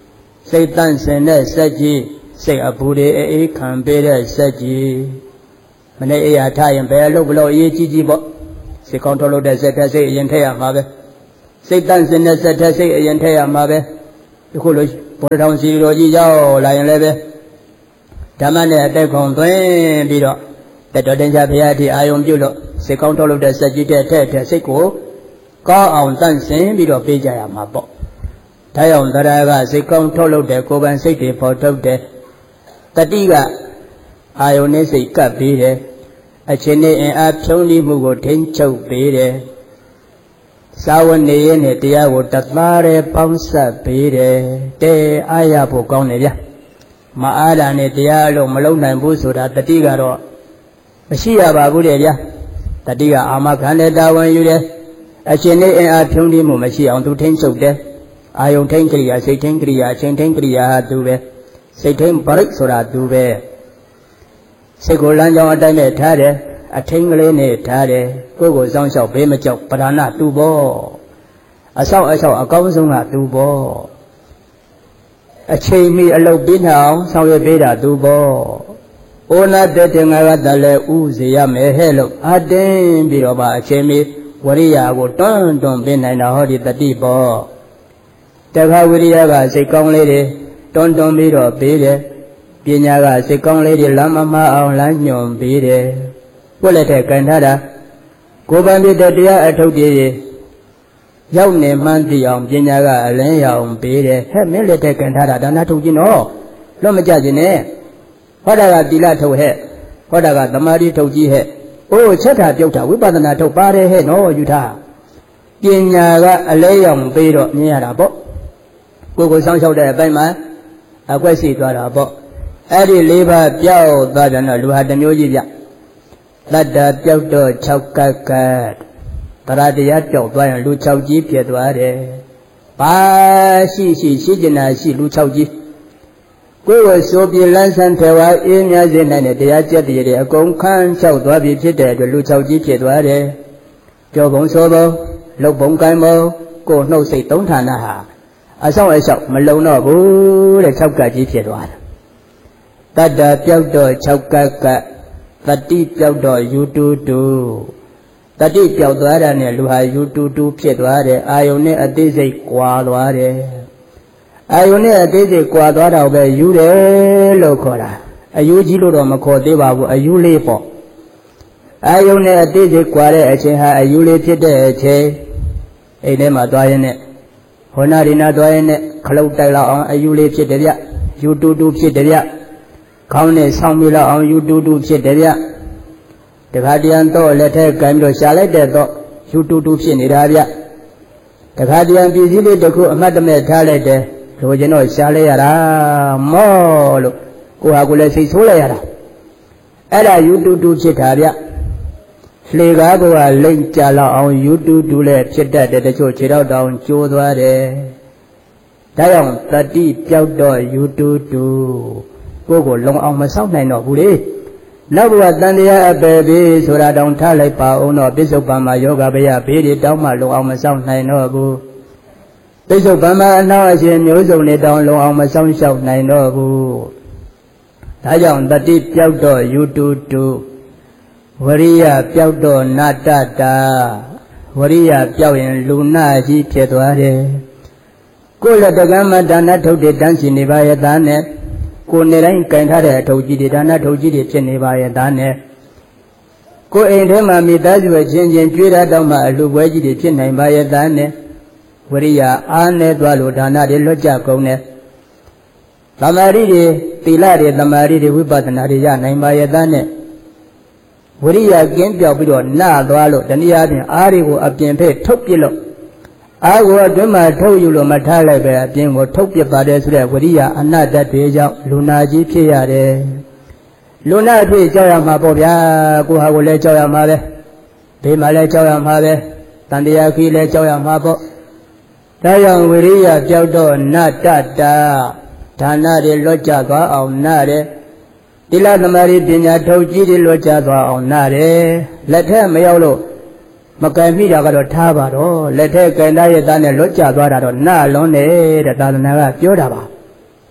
စိတ်တန့်စင်တဲ့စက်ကြီးစိတ်အပူတွေအေးခံပေးတဲ့စက်ကြီးမနေ့အေးရထားရင်ဘယ်လို့ဘလို့အေးကြီးကြီးပေါ့စိတ်ကောင်းထုတ်လို့တဲ့စက်တဲ့စိတ်အရင်ထည့်ရမှာပဲစိတ်တန့်စင်တဲ့စက်တဲ့စိတ်အရင်ထည့်ရမှာပဲဒီခုလိုဘုရားတော်စီတော်ကြီးရောက်လာရင်လည်းပဲဓမ္မနဲ့အတက်ခွန်သွင်းပြီးတော့တတော်တင်ကြဘုရားဒီအာယုံပြုလို့စိတ်ကောင်းထုတ်လို့တဲ့စက်ကြီးတဲ့ထဲစိတ်ကိုကောင်းအောင်တန့်စင်ပြီးတော့ပေးကြရမှာပေါ့ဒါကြောင့်တရားကစိတ်ကောင်းထုတ်လို့တဲ့ကိုယ်ပိုင်စိတ်တွေပေါ်ထုတ်တဲ့တတိကအာယုန်နဲ့စိတ်ကပ်ပေးတယ်အချင်းနဲ့အင်အားဖြုံးလိမှုကိုထိန်းချုပ်ပေးတယ်စာဝနေရနဲ့တရားကိုတသားရဲပေါင်းစပ်ပေးတယ်တဲအားရဖို့ကောင်းတယ်ဗျမအားတာနဲ့တရားလို့မလုံးနိုင်ဘူးဆိုတာတတိကတော့မရှိရပါဘူးတဲ့ဗျတတိကအာမခံတဲ့တာဝန်ယူတယ်အချင်းနဲ့အင်အားဖြုံးလိမှုမရှိအောင်သူထိန်းချုပ်တယ်အာယုန်ထိန်းကရိယာစိတ်ထိန်းကရိယာအချင်းထိန်းကရိယာဟာသူပဲစိတ်ထိန်ပရိတ်ဆိုတာသူပဲစိတ်ကိုလမ်းကြောင်းအတိုင်းနဲ့ထားတယ်အထင်းကလေးနဲ့ထားတယ်ကိုယ်ကိုစောင့်ရှောက်ဘေးမကြောက်ပဓာနသူဘောအဆောက်အအကောင်းဆုံးကသူဘောအချိန်မီအလုပ်ပြီးအောင်ဆောင်ရွက်ပေးတာသူဘောဩနာတဲ့တင်ငါကတလည်းဥစေရမယ်ဟဲ့လို့အတင်းပြီးတော့ပါအချိန်မီဝရိယကိုတွန်းပေးနိုင်တာဟောဒီတတိဘောတခါဝိရိယကစိတ်ကောင်းလေးတွေတွန်းပြီးတော့ပေးတယ်ပညာကစိတ်ကောင်းလေးတွေလမ်းမမအောင်လမ်းညွှန်ပေးတယ်ကိုယ်လက်ထက်ကန်ထားတာကိုယ်ပန်ပြတဲ့တရားအထုတ်တွေရောက်နေမှန်းသိအောင်ပညာကအလင်းရောင်ပေးတယ်ဟဲ့မင်းလက်ထက်ကန်ထားတာဒါနထုတ်ခြင်းတော့လွတ်မကြခြင်းနဲ့ဟောတာကသီလထုတ်ဟဲ့ဟောတာကသမာဓိထုတ်ကြီးဟဲ့အိုးချက်တာပြုတ်တာဝိပဿနာထုတ်ပါတယ်ဟဲ့နော်ယူထားပညာကအလင်းရောင်ပေးတော့မြင်ရတာပေါ့ကိုယ်ကိုစောင့်ရှောက်တဲ့အပိုင်းမှာအကွက်ရှိသွားတာပေါ့အဲ့ဒီ၄ပါးပြောက်သွားပြန်တော့လူဟာတစ်မျိုးကြီးပြတတ္တပြောက်တော့6ကတ်ကတ်တရားတရားပြောက်သွားရင်လူ6ကြီးဖြစ်သွားတယ်ဘာရှိကျင်တာရှိလူ6ကြီးကိုယ်ကိုဆိုပြလန်းဆန်းထေဝါအေးများစေနိုင်တဲ့တရားကျက်တည်းတွေအကုန်ခန်းချောက်သွားပြီဖြစ်တဲ့အတွက်လူ6ကြီးဖြစ်သွားတယ်ကြောဘုံဆိုဘုံလုတ်ဘုံကိုင်းဘုံကိုနှုတ်စိတ်3ဌာနဟာအဆောင်အလျှောက်မလုံတော့ဘူးတဲ့6ကတ်ကြီးဖြစ်သွားတယ်တတ္တပြောက်တော့6ကတ်ကတ်တတိပြောက်တော့ယူတူတူတတိပြောက်သွားတာနဲ့လူဟာယူတူတူဖြစ်သွားတယ်အာယုန်နဲ့အသေးစိတ်ကွာသွားတယ်အာယုန်နဲ့အသေးစိတ်ကွာသွားတော့ပဲယူတယ်လို့ခေါ်တာအယူကြီးလို့တော့မခေါ်သေးပါဘူးအယူလေးပေါ့အာယုန်နဲ့အသေးစိတ်ကွာတဲ့အချိန်ဟာအယူလေးဖြစ်တဲ့အချိန်အိမ်ထဲမှာသွားရင်နဲ့ဟောနာဒီနာသွားရင်နဲ့ခလုတ်တိုက်လောက်အောင်အယူလေးဖြစ်တယ်ဗျယူတူတူဖြစ်တယ်ဗျခေါင်းနဲ့ဆောင်းပြီးလောက်အောင်ယူတူတူဖြစ်တယ်ဗျတခါတရံတော့လက်ထဲကံပြီးတော့ရှာလိုက်တဲ့တော့ယူတူတူဖြစ်နေတာဗျတခါတရံပြည်စည်းလေးတစ်ခုအမှတ်တမဲ့ထားလိုက်တယ်လိုချင်တော့ရှာလိုက်ရတာမောလို့ကိုဟာကိုလည်းစိတ်ဆိုးလိုက်ရတာအဲ့ဒါယူတူတူဖြစ်တာဗျလှေကားကလိမ့်ကြလောက်အောင်ယူတူတူလည်းဖြစ်တတ်တဲ့တချို့ခြေထောက်တောင်ကျိုးသွားတယ်ဒါကြောင့်တတိပြောက်တော့ယူတူတူကိုယ်ကိုလုံအောင်မဆောက်နိုင်တော့ဘူးလေနောက်ဘဝတန်တရားအပယ်ပြီဆိုတာတောင်ထားလိုက်ပါအောင်တော့ပိဿုပန်မှာယောဂဗျာဘေးတွေတောင်းမှလုံအောင်မဆောက်နိုင်တော့ဘူးပိဿုပန်မှာအနောက်အရှင်မျိုးစုံတွေတောင်းလုံအောင်မဆောက်ရှောက်နိုင်တော့ဘူးဒါကြောင့်တတိပြောက်တော့ယူတူတူဝရိယပြောက်တော့နာတတာဝရိယပြောက်ရင်လူနာကြီးဖြစ်သွားတယ်ကိုယ်လက်တကမ်းမှာဒါနထုတ်တဲ့တန်းရှင်နေပါရဲ့သားနဲ့ကိုယ်နေတိုင်းကင်ထားတဲ့အထုပ်ကြီးတွေဒါနထုတ်ကြီးတွေဖြစ်နေပါရဲ့သားနဲ့ကိုယ်အိမ်ထဲမှာမိသားစုချင်းချင်းကြွေးတာတောင်းမှအလူပွဲကြီးတွေဖြစ်နိုင်ပါရဲ့သားနဲ့ဝရိယအားနဲ့သွားလို့ဒါနတွေလွတ်ကြကုန်တယ်သမာဓိတွေသီလတွေသမာဓိတွေဝိပဿနာတွေရနိုင်ပါရဲ့သားနဲ့ဝရိယကင်းပြောက်ပြီးတော့နာသွားလို့တနည်းအားဖြင့်အားတွေကိုအပြင်ဖက်ထုတ်ပြလို့အားကိုအတွင်းမှာထုတ်ယူလို့မထားလိုက်ပဲအပြင်ကိုထုတ်ပြပါတယ်ဆိုတဲ့ဝရိယအနတ္တတွေကြောင့်လူနာကြီးဖြစ်ရတယ်လူနာဖြစ်ကြောက်ရမှာပေါ့ဗျာကိုဟာကိုလည်းကြောက်ရမှာပဲဘေးမှာလည်းကြောက်ရမှာပဲတန်တရားခီးလည်းကြောက်ရမှာပေါ့ဒါကြောင့်ဝရိယပြောက်တော့နတ္တတာဒါနတွေလွတ်ကြသွားအောင်နားတယ်သီလသမာဓိပညာထုတ်ကြည့်တွေလွတ်ကြသွားအောင်နားတယ်လက်ထက်မရောက်လို့မကင်မိတာကတော့ထားပါတော့လက်ထက်ကင်သားရဲ့သားနဲ့လွတ်ကြသွားတာတော့နာလွန်းတယ်တဲ့သာသနာကပြောတာပါ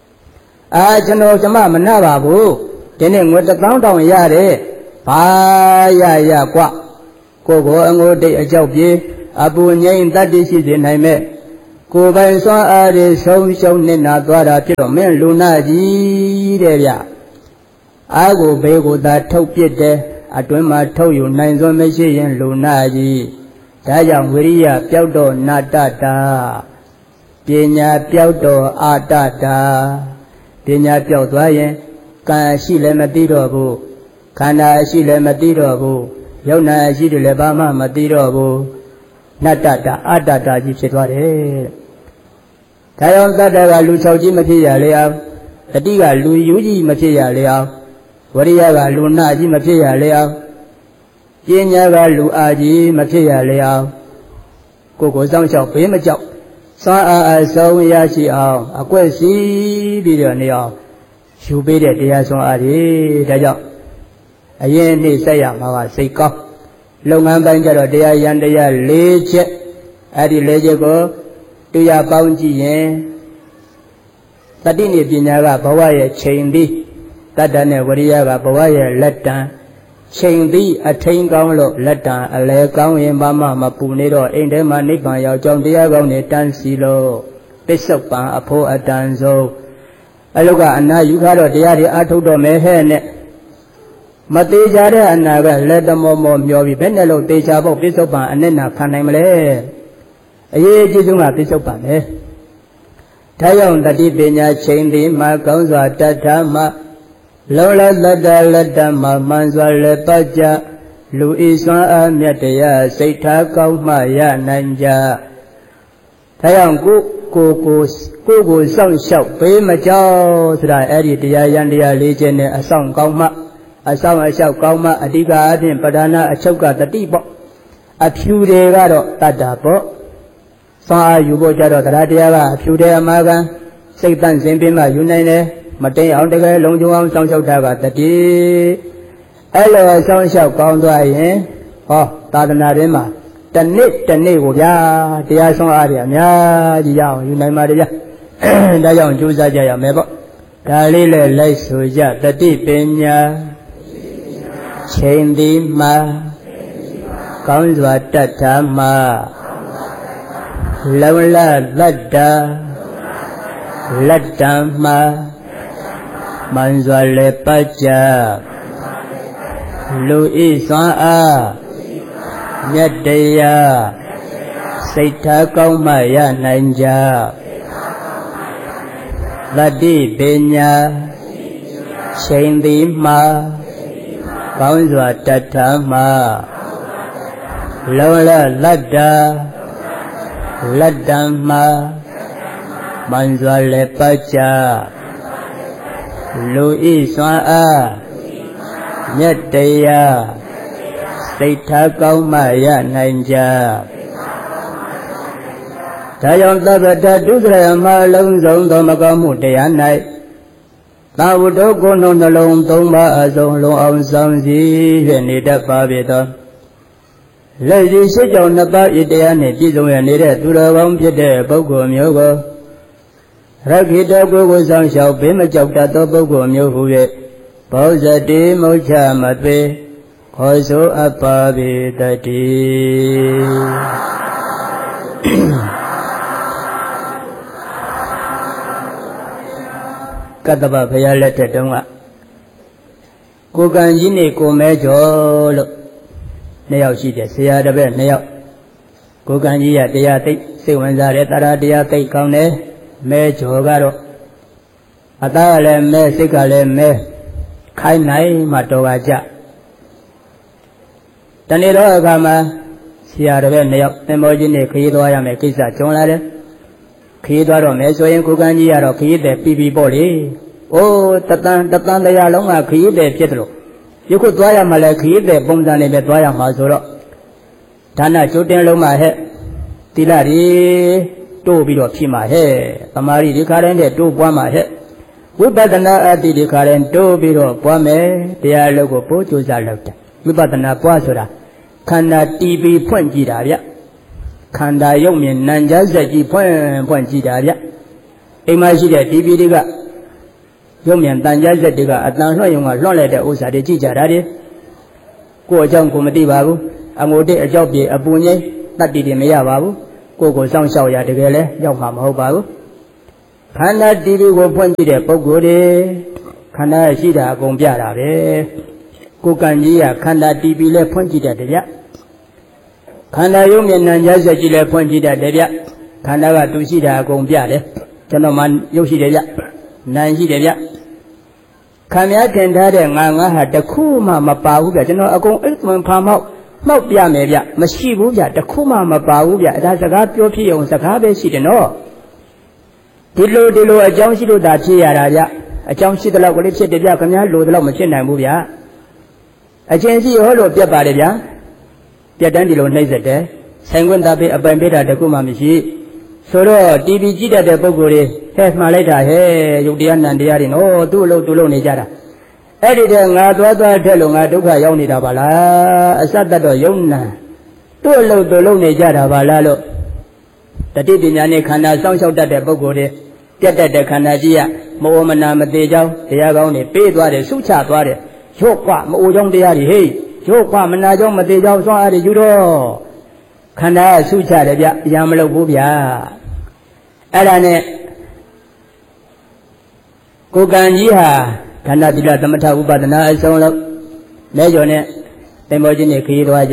ကျွန်တော်ကျမမနှပါဘူးဒီနေ့ငွေ1000ရတယ်ဘာရကွကိုကိုအငိုတိတ်အကြောက်ပြေအပူငိမ့်တတ္တိရှိစေနိုင်မဲ့ကိုယ်ပိုင်စွမ်းအားတွေဆုံးရှုံးနေတာသွားတာဖြစ်တော့မင်းလူနာကြီးတဲ့ဗျအားကိုဘေးကိုသာထုတ်ပစ်တယ်အတွင်းမှာထုတ်ယူနိုင်စွမ်းမရှိရင်လူနာကြီးဒါကြောင့်ဝိရိယပျောက်တော့နာတတာပညာပျောက်တော့အာတတာပညာပျောက်သွားရင်ကံရှိလည်းမသိတော့ဘူးခန္ဓာရှိလည်းမသိတော့ဘူးယုံနာရှိတယ်လည်းဘာမှမသိတော့ဘူးနတ္တတာအတ္တတာကြီးဖြစ်သွားတယ်ဒါကြောင့်တတ္တကလူ၆ကြီးမဖြစ်ရလေအောင်တတိကလူယူကြီးမဖြစ်ရလေအောင်ဝရိယကလူနာကြီးမဖြစ်ရလေအောင်ပညာကလူအားကြီးမဖြစ်ရလေအောင်ကိုယ်ကိုစောင့်ရှောက်ဘေးမကြောက်စွမ်းအားအဆုံးရရှိအောင်အကွက်စီးပြီးတော့နေအောင်ယူပေးတဲ့တရားစွမ်းအားတွေဒါကြောင့်အရင်နေ့ဆက်ရမှာကစိတ်ကောင်းလုပ်ငန်းပိုင်းကြတော့တရားရန်တရား၄ချက်အဲ့ဒီ၄ချက်ကိုတရားပေါင်းကြည့်ရင်တတိနိပညာကဘဝရဲ့ချိန်သည်တတ္တနဲ့ဝရိယကဘဝရဲ့လက်တံချိန်သည်အထိန်ကောင်းလို့လက်တံအလဲကောင်းရင်ဘာမှမပူနေတော့အိမ်ထဲမှာနိဗ္ဗာန်ရောက်ကြောင်းတရားကောင်းနေတန်းစီလို့ပစ္စုပန်အဖို့အတန်ဆုံးအလုကအနာယူခါတော့တရားတွေအထုတ်တော့မယ်ဟဲ့နဲ့မသေးကြတဲ့အနာကလက်တမောမောမျောပြီးဘယ်နဲ့လို့သေချာဖို့ပစ္စုပန်အနဲ့နာခံနိုင်မလဲအရေးအကြီးဆုံးကပစ္စုပန်ပဲဒါကြောင့်တတိပညာချိန်သည်မှာကောင်းစွာတတ်တာမှာလောလတတလက်တမှာမှန်စွာလက်ပတ်ကြလူဤစွမ်းအားမြတ်တရားစိတ်ထားကောင်းမှရနိုင်ကြဒါကြောင့်ကိုစောင့်ရှောက်ပေးမကြောက်ဆိုတာအဲ့ဒီတရားရန်တရား၄ချက်နဲ့အဆောင်ကောင်းမှအဆောင်အလျှောက်ကောင်းမှအဓိကအပြင်ပဓာနာအချုပ်ကတတိပေါ့အဖြူတွေကတော့တတ္တာပေါ့စွမ်းအားယူဖို့ကြတော့တရားတရားကအဖြူတွေအမှားကစိတ်တန့်စင်ပြင်းမှယူနိုင်တယ်မတိမ်အောင်တကယ်လုံးကျုံအောင်စောင့်ရှောက်တာကတတိအဲ့လိုစောင့်ရှောက်ကောင်းသွားရင်ဟောသာသနာ့ထဲမှာတနေ့ကိုဗျာတရားစွမ်းအားတွေအများကြီးရအောင်ယူနိုင်ပါတယ်ဗျာဒါကြောင့်ကြိုးစားကြရမယ်ပေါ့ဒါလေးလည်းလိုက်ဆိုကြတတိပညာချိန်သည်မှာကောင်းစွာတတ်တာမှာလုံလသတ္တလက်တံမှာမှန်စွာလည်းပတ်ကြလူဤစွမ်းအားမြတ်တရားစိတ်ထားကောင်းမှရနိုင်ကြတတိပညာချိန်သည်မှာကောင်းစွာတတ်တာမှာလောလလတ္တလက်တံမှာမှန်စွာလည်းပတ်ကြလူဤစွမ်းအားမြတ်တရားစိတ်ထားကောင်းမှရနိုင်ကြဒါကြောင့်သဗ္ဗတဒုစရမအလုံးစုံသောမကောင်းမှုတရား၌သာဝတ္တကိုယ်နှလုံးသုံးပါးအစုံလုံးအောင်ဆောင်စည်း၍နေတတ်ပါပေသောလက်ရှိရှိကြောင့်နှစ်ပါးဤတရားနှင့်ပြည့်စုံရနေတဲ့သူတော်ကောင်းဖြစ်တဲ့ပုဂ္ဂိုလ်မျိုးကိုရခိတကိုယ်ကိုဆောင်ရှောက်ဘေးမကြောက်တတ်သောပုဂ္ဂိုလ်မျိုးဟု၍ဘောဇတိမုချမသွေခေါ်ဆိုအပ်ပါပေတည်းကတ္တဗဘုရားလက်ထက်တုန်းကကိုကံကြီးနေကိုမဲကျော်လို့နှစ်ယောက်ရှိတယ်ဆရာတစ်ပည့်နှစ်ယောက်ကိုကံကြီးကတရားသိစိတ်ဝင်စားတယ်တရားသိကောင်းတယ်မဲကျော်ကတော့အသားကလည်းမဲစိတ်ကလည်းမဲခိုင်းနိုင်မှတော်ကကြတနေ့တော့အခါမှာဆရာတစ်ပည့်နှစ်ယောက်သင်္ဘောကြီးနဲ့ခရီးသွားရမယ်ကိစ္စကြုံလာတယ်ခရီးသွားတော့မယ်ဆိုရင်ကိုကန်းကြီးကတော့ခရီးတဲ့ပြီးပေါ့လေအိုးတန်တရားလုံးကခရီးတဲ့ဖြစ်တယ်လို့ယခုသွားရမှလည်းခရီးတဲ့ပုံစံနဲ့ပဲသွားရမှာဆိုတော့ဒါနကျိုးတင်လုံးမှာဟဲ့တိလရီတိုးပြီးတော့ဖြစ်မှာဟဲ့သမာဓိဒီခါတိုင်းတဲ့တိုးပွားမှာဟဲ့ဝိပဿနာအတ္တိဒီခါတိုင်းတိုးပြီးတော့ပွားမယ်တရားလုံးကိုပို့ကြိုးစားလုပ်တယ်ဝိပဿနာပွားဆိုတာခန္ဓာတီးပြီးဖွင့်ကြည့်တာဗျခန္ဓာရုပ်မြင်နံကြားစက်ကြီးဖွင့်ကြည့်တာဗျအိမ်မှာရှိတဲ့တီးပြီးတွေကရုပ်မြန်တန်ကြစက်တွေကအတန်လွှတ်ရုံကလွှတ်လိုက်တဲ့ဥစ္စာတွေကြည့်ကြတာတွေကိုယ်အကြောင်းကိုမသိပါဘူးအငိုတဲ့အကြောက်ပြေအပူငိမ့်တတ်တည်တယ်မရပါဘူးကိုယ်ကိုစောင့်ရှောက်ရတကယ်လဲရောက်မှာမဟုတ်ပါဘူးခန္ဓာတီးပြီးကိုဖွင့်ကြည့်တဲ့ပုဂ္ဂိုလ်တွေခန္ဓာရှိတာအကုန်ပြတာပဲကိုယ်ကံကြီးကခန္ဓာတီးပြီးလဲဖွင့်ကြည့်တဲ့ဗျခန္ဓာရုပ်မျက်နှာရစက်ကြည့်လဲဖွင့်ကြည့်တဲ့ဗျခန္ဓာကသူရှိတာအကုန်ပြတယ်ကျွန်တော်မှရုပ်ရှိတယ်ဗျနာမ်ရှိတယ်ဗျခံရထင်ထားတဲ့ငါဟာတခုမှမပါဘူးဗျကျွန်တော်အကုန်အိတ်သွန်ဖာမောက်မှောက်ပြမယ်ဗျမရှိဘူးဗျတခုမှမပါဘူးဗျဒါစကားပြောဖြစ်အောင်စကားပဲရှိတယ်နော်ဒီလိုအကြောင်းရှိလို့ဒါဖြစ်ရတာဗျအကြောင်းရှိတဲ့လောက်ကလေးဖြစ်တယ်ဗျခင်ဗျာလိုတဲ့လောက်မဖြစ်နိုင်ဘူးဗျအချင်းစီဟောလို့ပြတ်ပါတယ်ဗျပြတ်တန်းဒီလိုနှိမ့်ဆက်တယ်ဆိုင်ခွင့်သားပေးအပိုင်ပေးတာတခုမှမရှိဆိုတော့ TV ကြည့်တတ်တဲ့ပုဂ္ဂိုလ်တွေဟဲ့မှားလိုက်တာဟဲ့ယုတ်တရားနံတရားတွေနော်သူ့အလုပ်သူ့လုပ်နေကြတာအဲ့ဒီတဲ့ငါသွားထက်လို့ငါဒုက္ခရောက်နေတာပါလားအစတတ်တော့ယုံနာသူ့အလုပ်သူ့လုပ်နေကြတာပါလားလို့တတိပညာနဲ့ခန္ဓာစောင့်ရှောက်တတ်တဲ့ပုဂ္ဂိုလ်တွေပြတ်တတ်တဲ့ခန္ဓာကြီးကမအိုမနာမသေးကြောင်းတရားကောင်းတွေပေးသွားတယ်ဆုချသွားတယ်ရုပ်ကမအိုကြောင်းတရားတွေဟေးရုပ်ကမနာကြောင်းမသေးကြောင်းစွမ်းအားတွေယူတော့ခန္ဓာကဆုချတယ်ဗျအရာမလုပ်ဘူးဗျအဲ့ဒါနဲ့ကိုယ်ကံကြီးဟာခန္ဓာတိလသမထဥပဒနာအစုံလို့လဲကျော်နဲ့တင်မောကြီးနဲ့ခရီးသွားကြ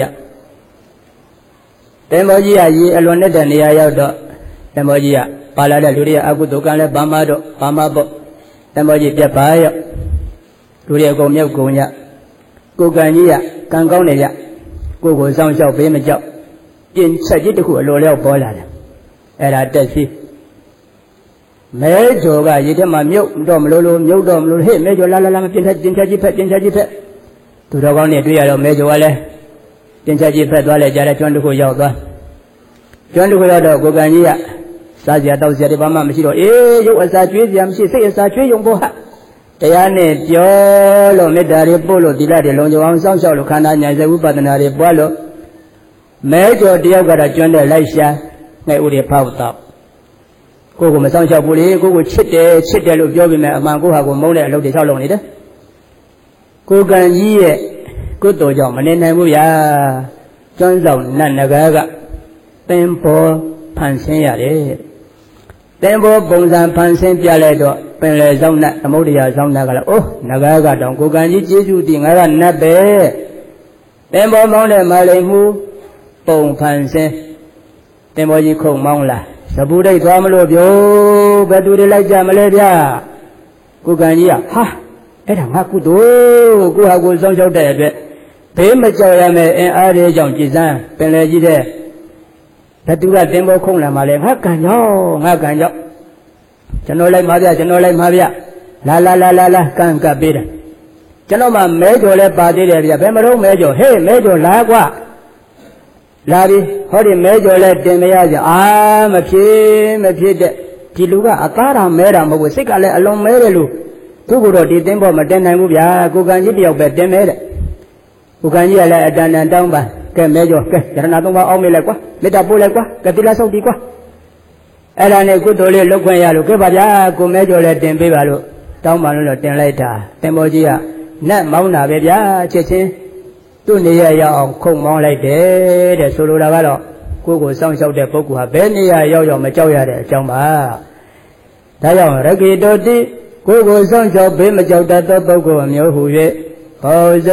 တင်မောကြီးကရေအလွန်နဲ့တဲ့နေရာရောက်တော့တင်မောကြီးကပါလာတဲ့လူတွေကအကုသိုလ်ကံလဲဘာမှပေါ့တင်မောကြီးပြတ်ပါရောက်လူတွေအကုန်မြောက်ကုန်ရကိုယ်ကံကြီးကကံကောင်းနေရကိုယ်ကိုစောင့်ရှောက်ပေးမကြောက်ပြင်ချက်ကြီးတစ်ခုအလိုလျောက်ပေါ်လာတယ်အဲ့ဒါတက်ရှိမဲကျော်ကရေထဲမှာမြုပ်တော့မလို့မြုပ်တော့မလို့ဟဲ့မဲကျော်လာမပြင်ချက်ကြီးဖက်သူတော်ကောင်းနဲ့တွေ့ရတော့မဲကျော်ကလည်းပြင်ချက်ကြီးဖက်သွားလဲကြားတဲ့ကျွန်းတစ်ခုရောက်သွားကျွန်းတစ်ခုရောက်တော့ကိုကံကြီးကစားစရာတောက်စရာတွေဘာမှမရှိတော့အေးရုပ်အစာကျွေးစရာမရှိစိတ်အစာကျွေးရုံပေါ့ဟာတရားနဲ့ပြောလို့မေတ္တာတွေပို့လို့သီလတွေလုံခြုံအောင်စောင့်ရှောက်လို့ခန္ဓာဉာဏ်စေဥပဒနာတွေပွားလို့မဲကျော်တယောက်ကတော့ကျွန်းတဲ့လိုက်ရှာငှဲ့ဥတွေဖောက်တော့ကိုယ်ကိုမဆောင်ရှောက်ဘူးလေကိုယ်ကိုချစ်တယ်လို့ပြောပြီးမှအမှန်ကိုဟာကိုမုန်းတဲ့အလုပ်တွေဆောက်လုပ်နေတယ်ကိုယ်ကံကြီးရဲ့ကုသိုလ်ကြောင့်မနေနိုင်ဘူးဗျာကျွန်းဆောင်နတ်နဂါကသင်္ဘောဖန်ဆင်းရတယ်သင်္ဘောပုံစံဖန်ဆင်းပြလိုက်တော့ပင်လေဆောင်နတ်သမုဒ္ဒရာဆောင်နတ်ကလည်းအိုးနဂါကတောင်ကိုယ်ကံကြီးကျေးဇူးတင်ငါကနတ်ပဲသင်္ဘောမောင်းတဲ့မာလိန်မှုပုံဖန်ဆင်းသင်္ဘောကြီးခုံမောင်းလာသဘူဒိတ်သွားမလို့ပြောဘယ်သူတွေလိုက်ကြမလဲဗျာကိုကံကြီးကဟာအဲ့ဒါငါကုသိုလ်ကိုဟာကိုစောင့်ရှောက်တဲ့အတွက်ဘေးမကြောက်ရမယ်အင်အားတွေကြောင့်ကြည်စမ်းပင်လေကြီးတဲ့ဘယ်သူကသင်္ဘောခုံလာမှလဲငါကံကြောင့်ကျွန်တော်လိုက်ပါဗျလာကံကပ်ပေးတယ်ကျွန်တော်မှမဲကြော်လဲပါသေးတယ်ဗျဘယ်မလို့မဲကြော်ဟေးမဲကြော်လာကွာလာပြီဟောဒီမဲကြော်လဲတင်မရကြမဖြစ်တဲ့ဒီလူကအသားတော်မဲတာမဟုတ်ဘူးစိတ်ကလည်းအလုံးမဲတယ်လို့သူ့ကိုယ်တော့ဒီသင်္ဘောမတင်နိုင်ဘူးဗျာကိုကံကြီးတယောက်ပဲတင်မဲတဲ့ကိုကံကြီးကလည်းအတန်တန်တောင်းပါကဲမဲကြော်ကဲရတနာသုံးပါအောက်မေးလိုက်ကွာမေတ္တာပို့လိုက်ကွာကတိလာဆောက်တီကွာအဲ့ဒါနဲ့ကုသိုလ်လေးလုပ်ခွင့်ရလို့ကဲပါဗျာကိုမဲကြော်လဲတင်ပေးပါလို့တောင်းပါလို့တင်လိုက်တာသင်္ဘောကြီးကနတ်မောင်းတာပဲဗျာချက်ချင်းသူ့နေရာရောက်အောင်ခုံမောင်းလိုက်တယ်တဲ့ဆိုလိုတာကတော့ကိုယ်ကိုစောင့်ရှောက်တဲ့ပုဂ္ဂိုလ်ဟာဘယ်နေရာရောက်မကြောက်ရတဲ့အကြောင်းပါဒါကြောင့်ရကိတောတိကိုယ်ကိုစောင့်ရှောက်ဘေးမကြောက်တတ်သောပုဂ္ဂိုလ်မျိုးဟူ၍ဘောဇ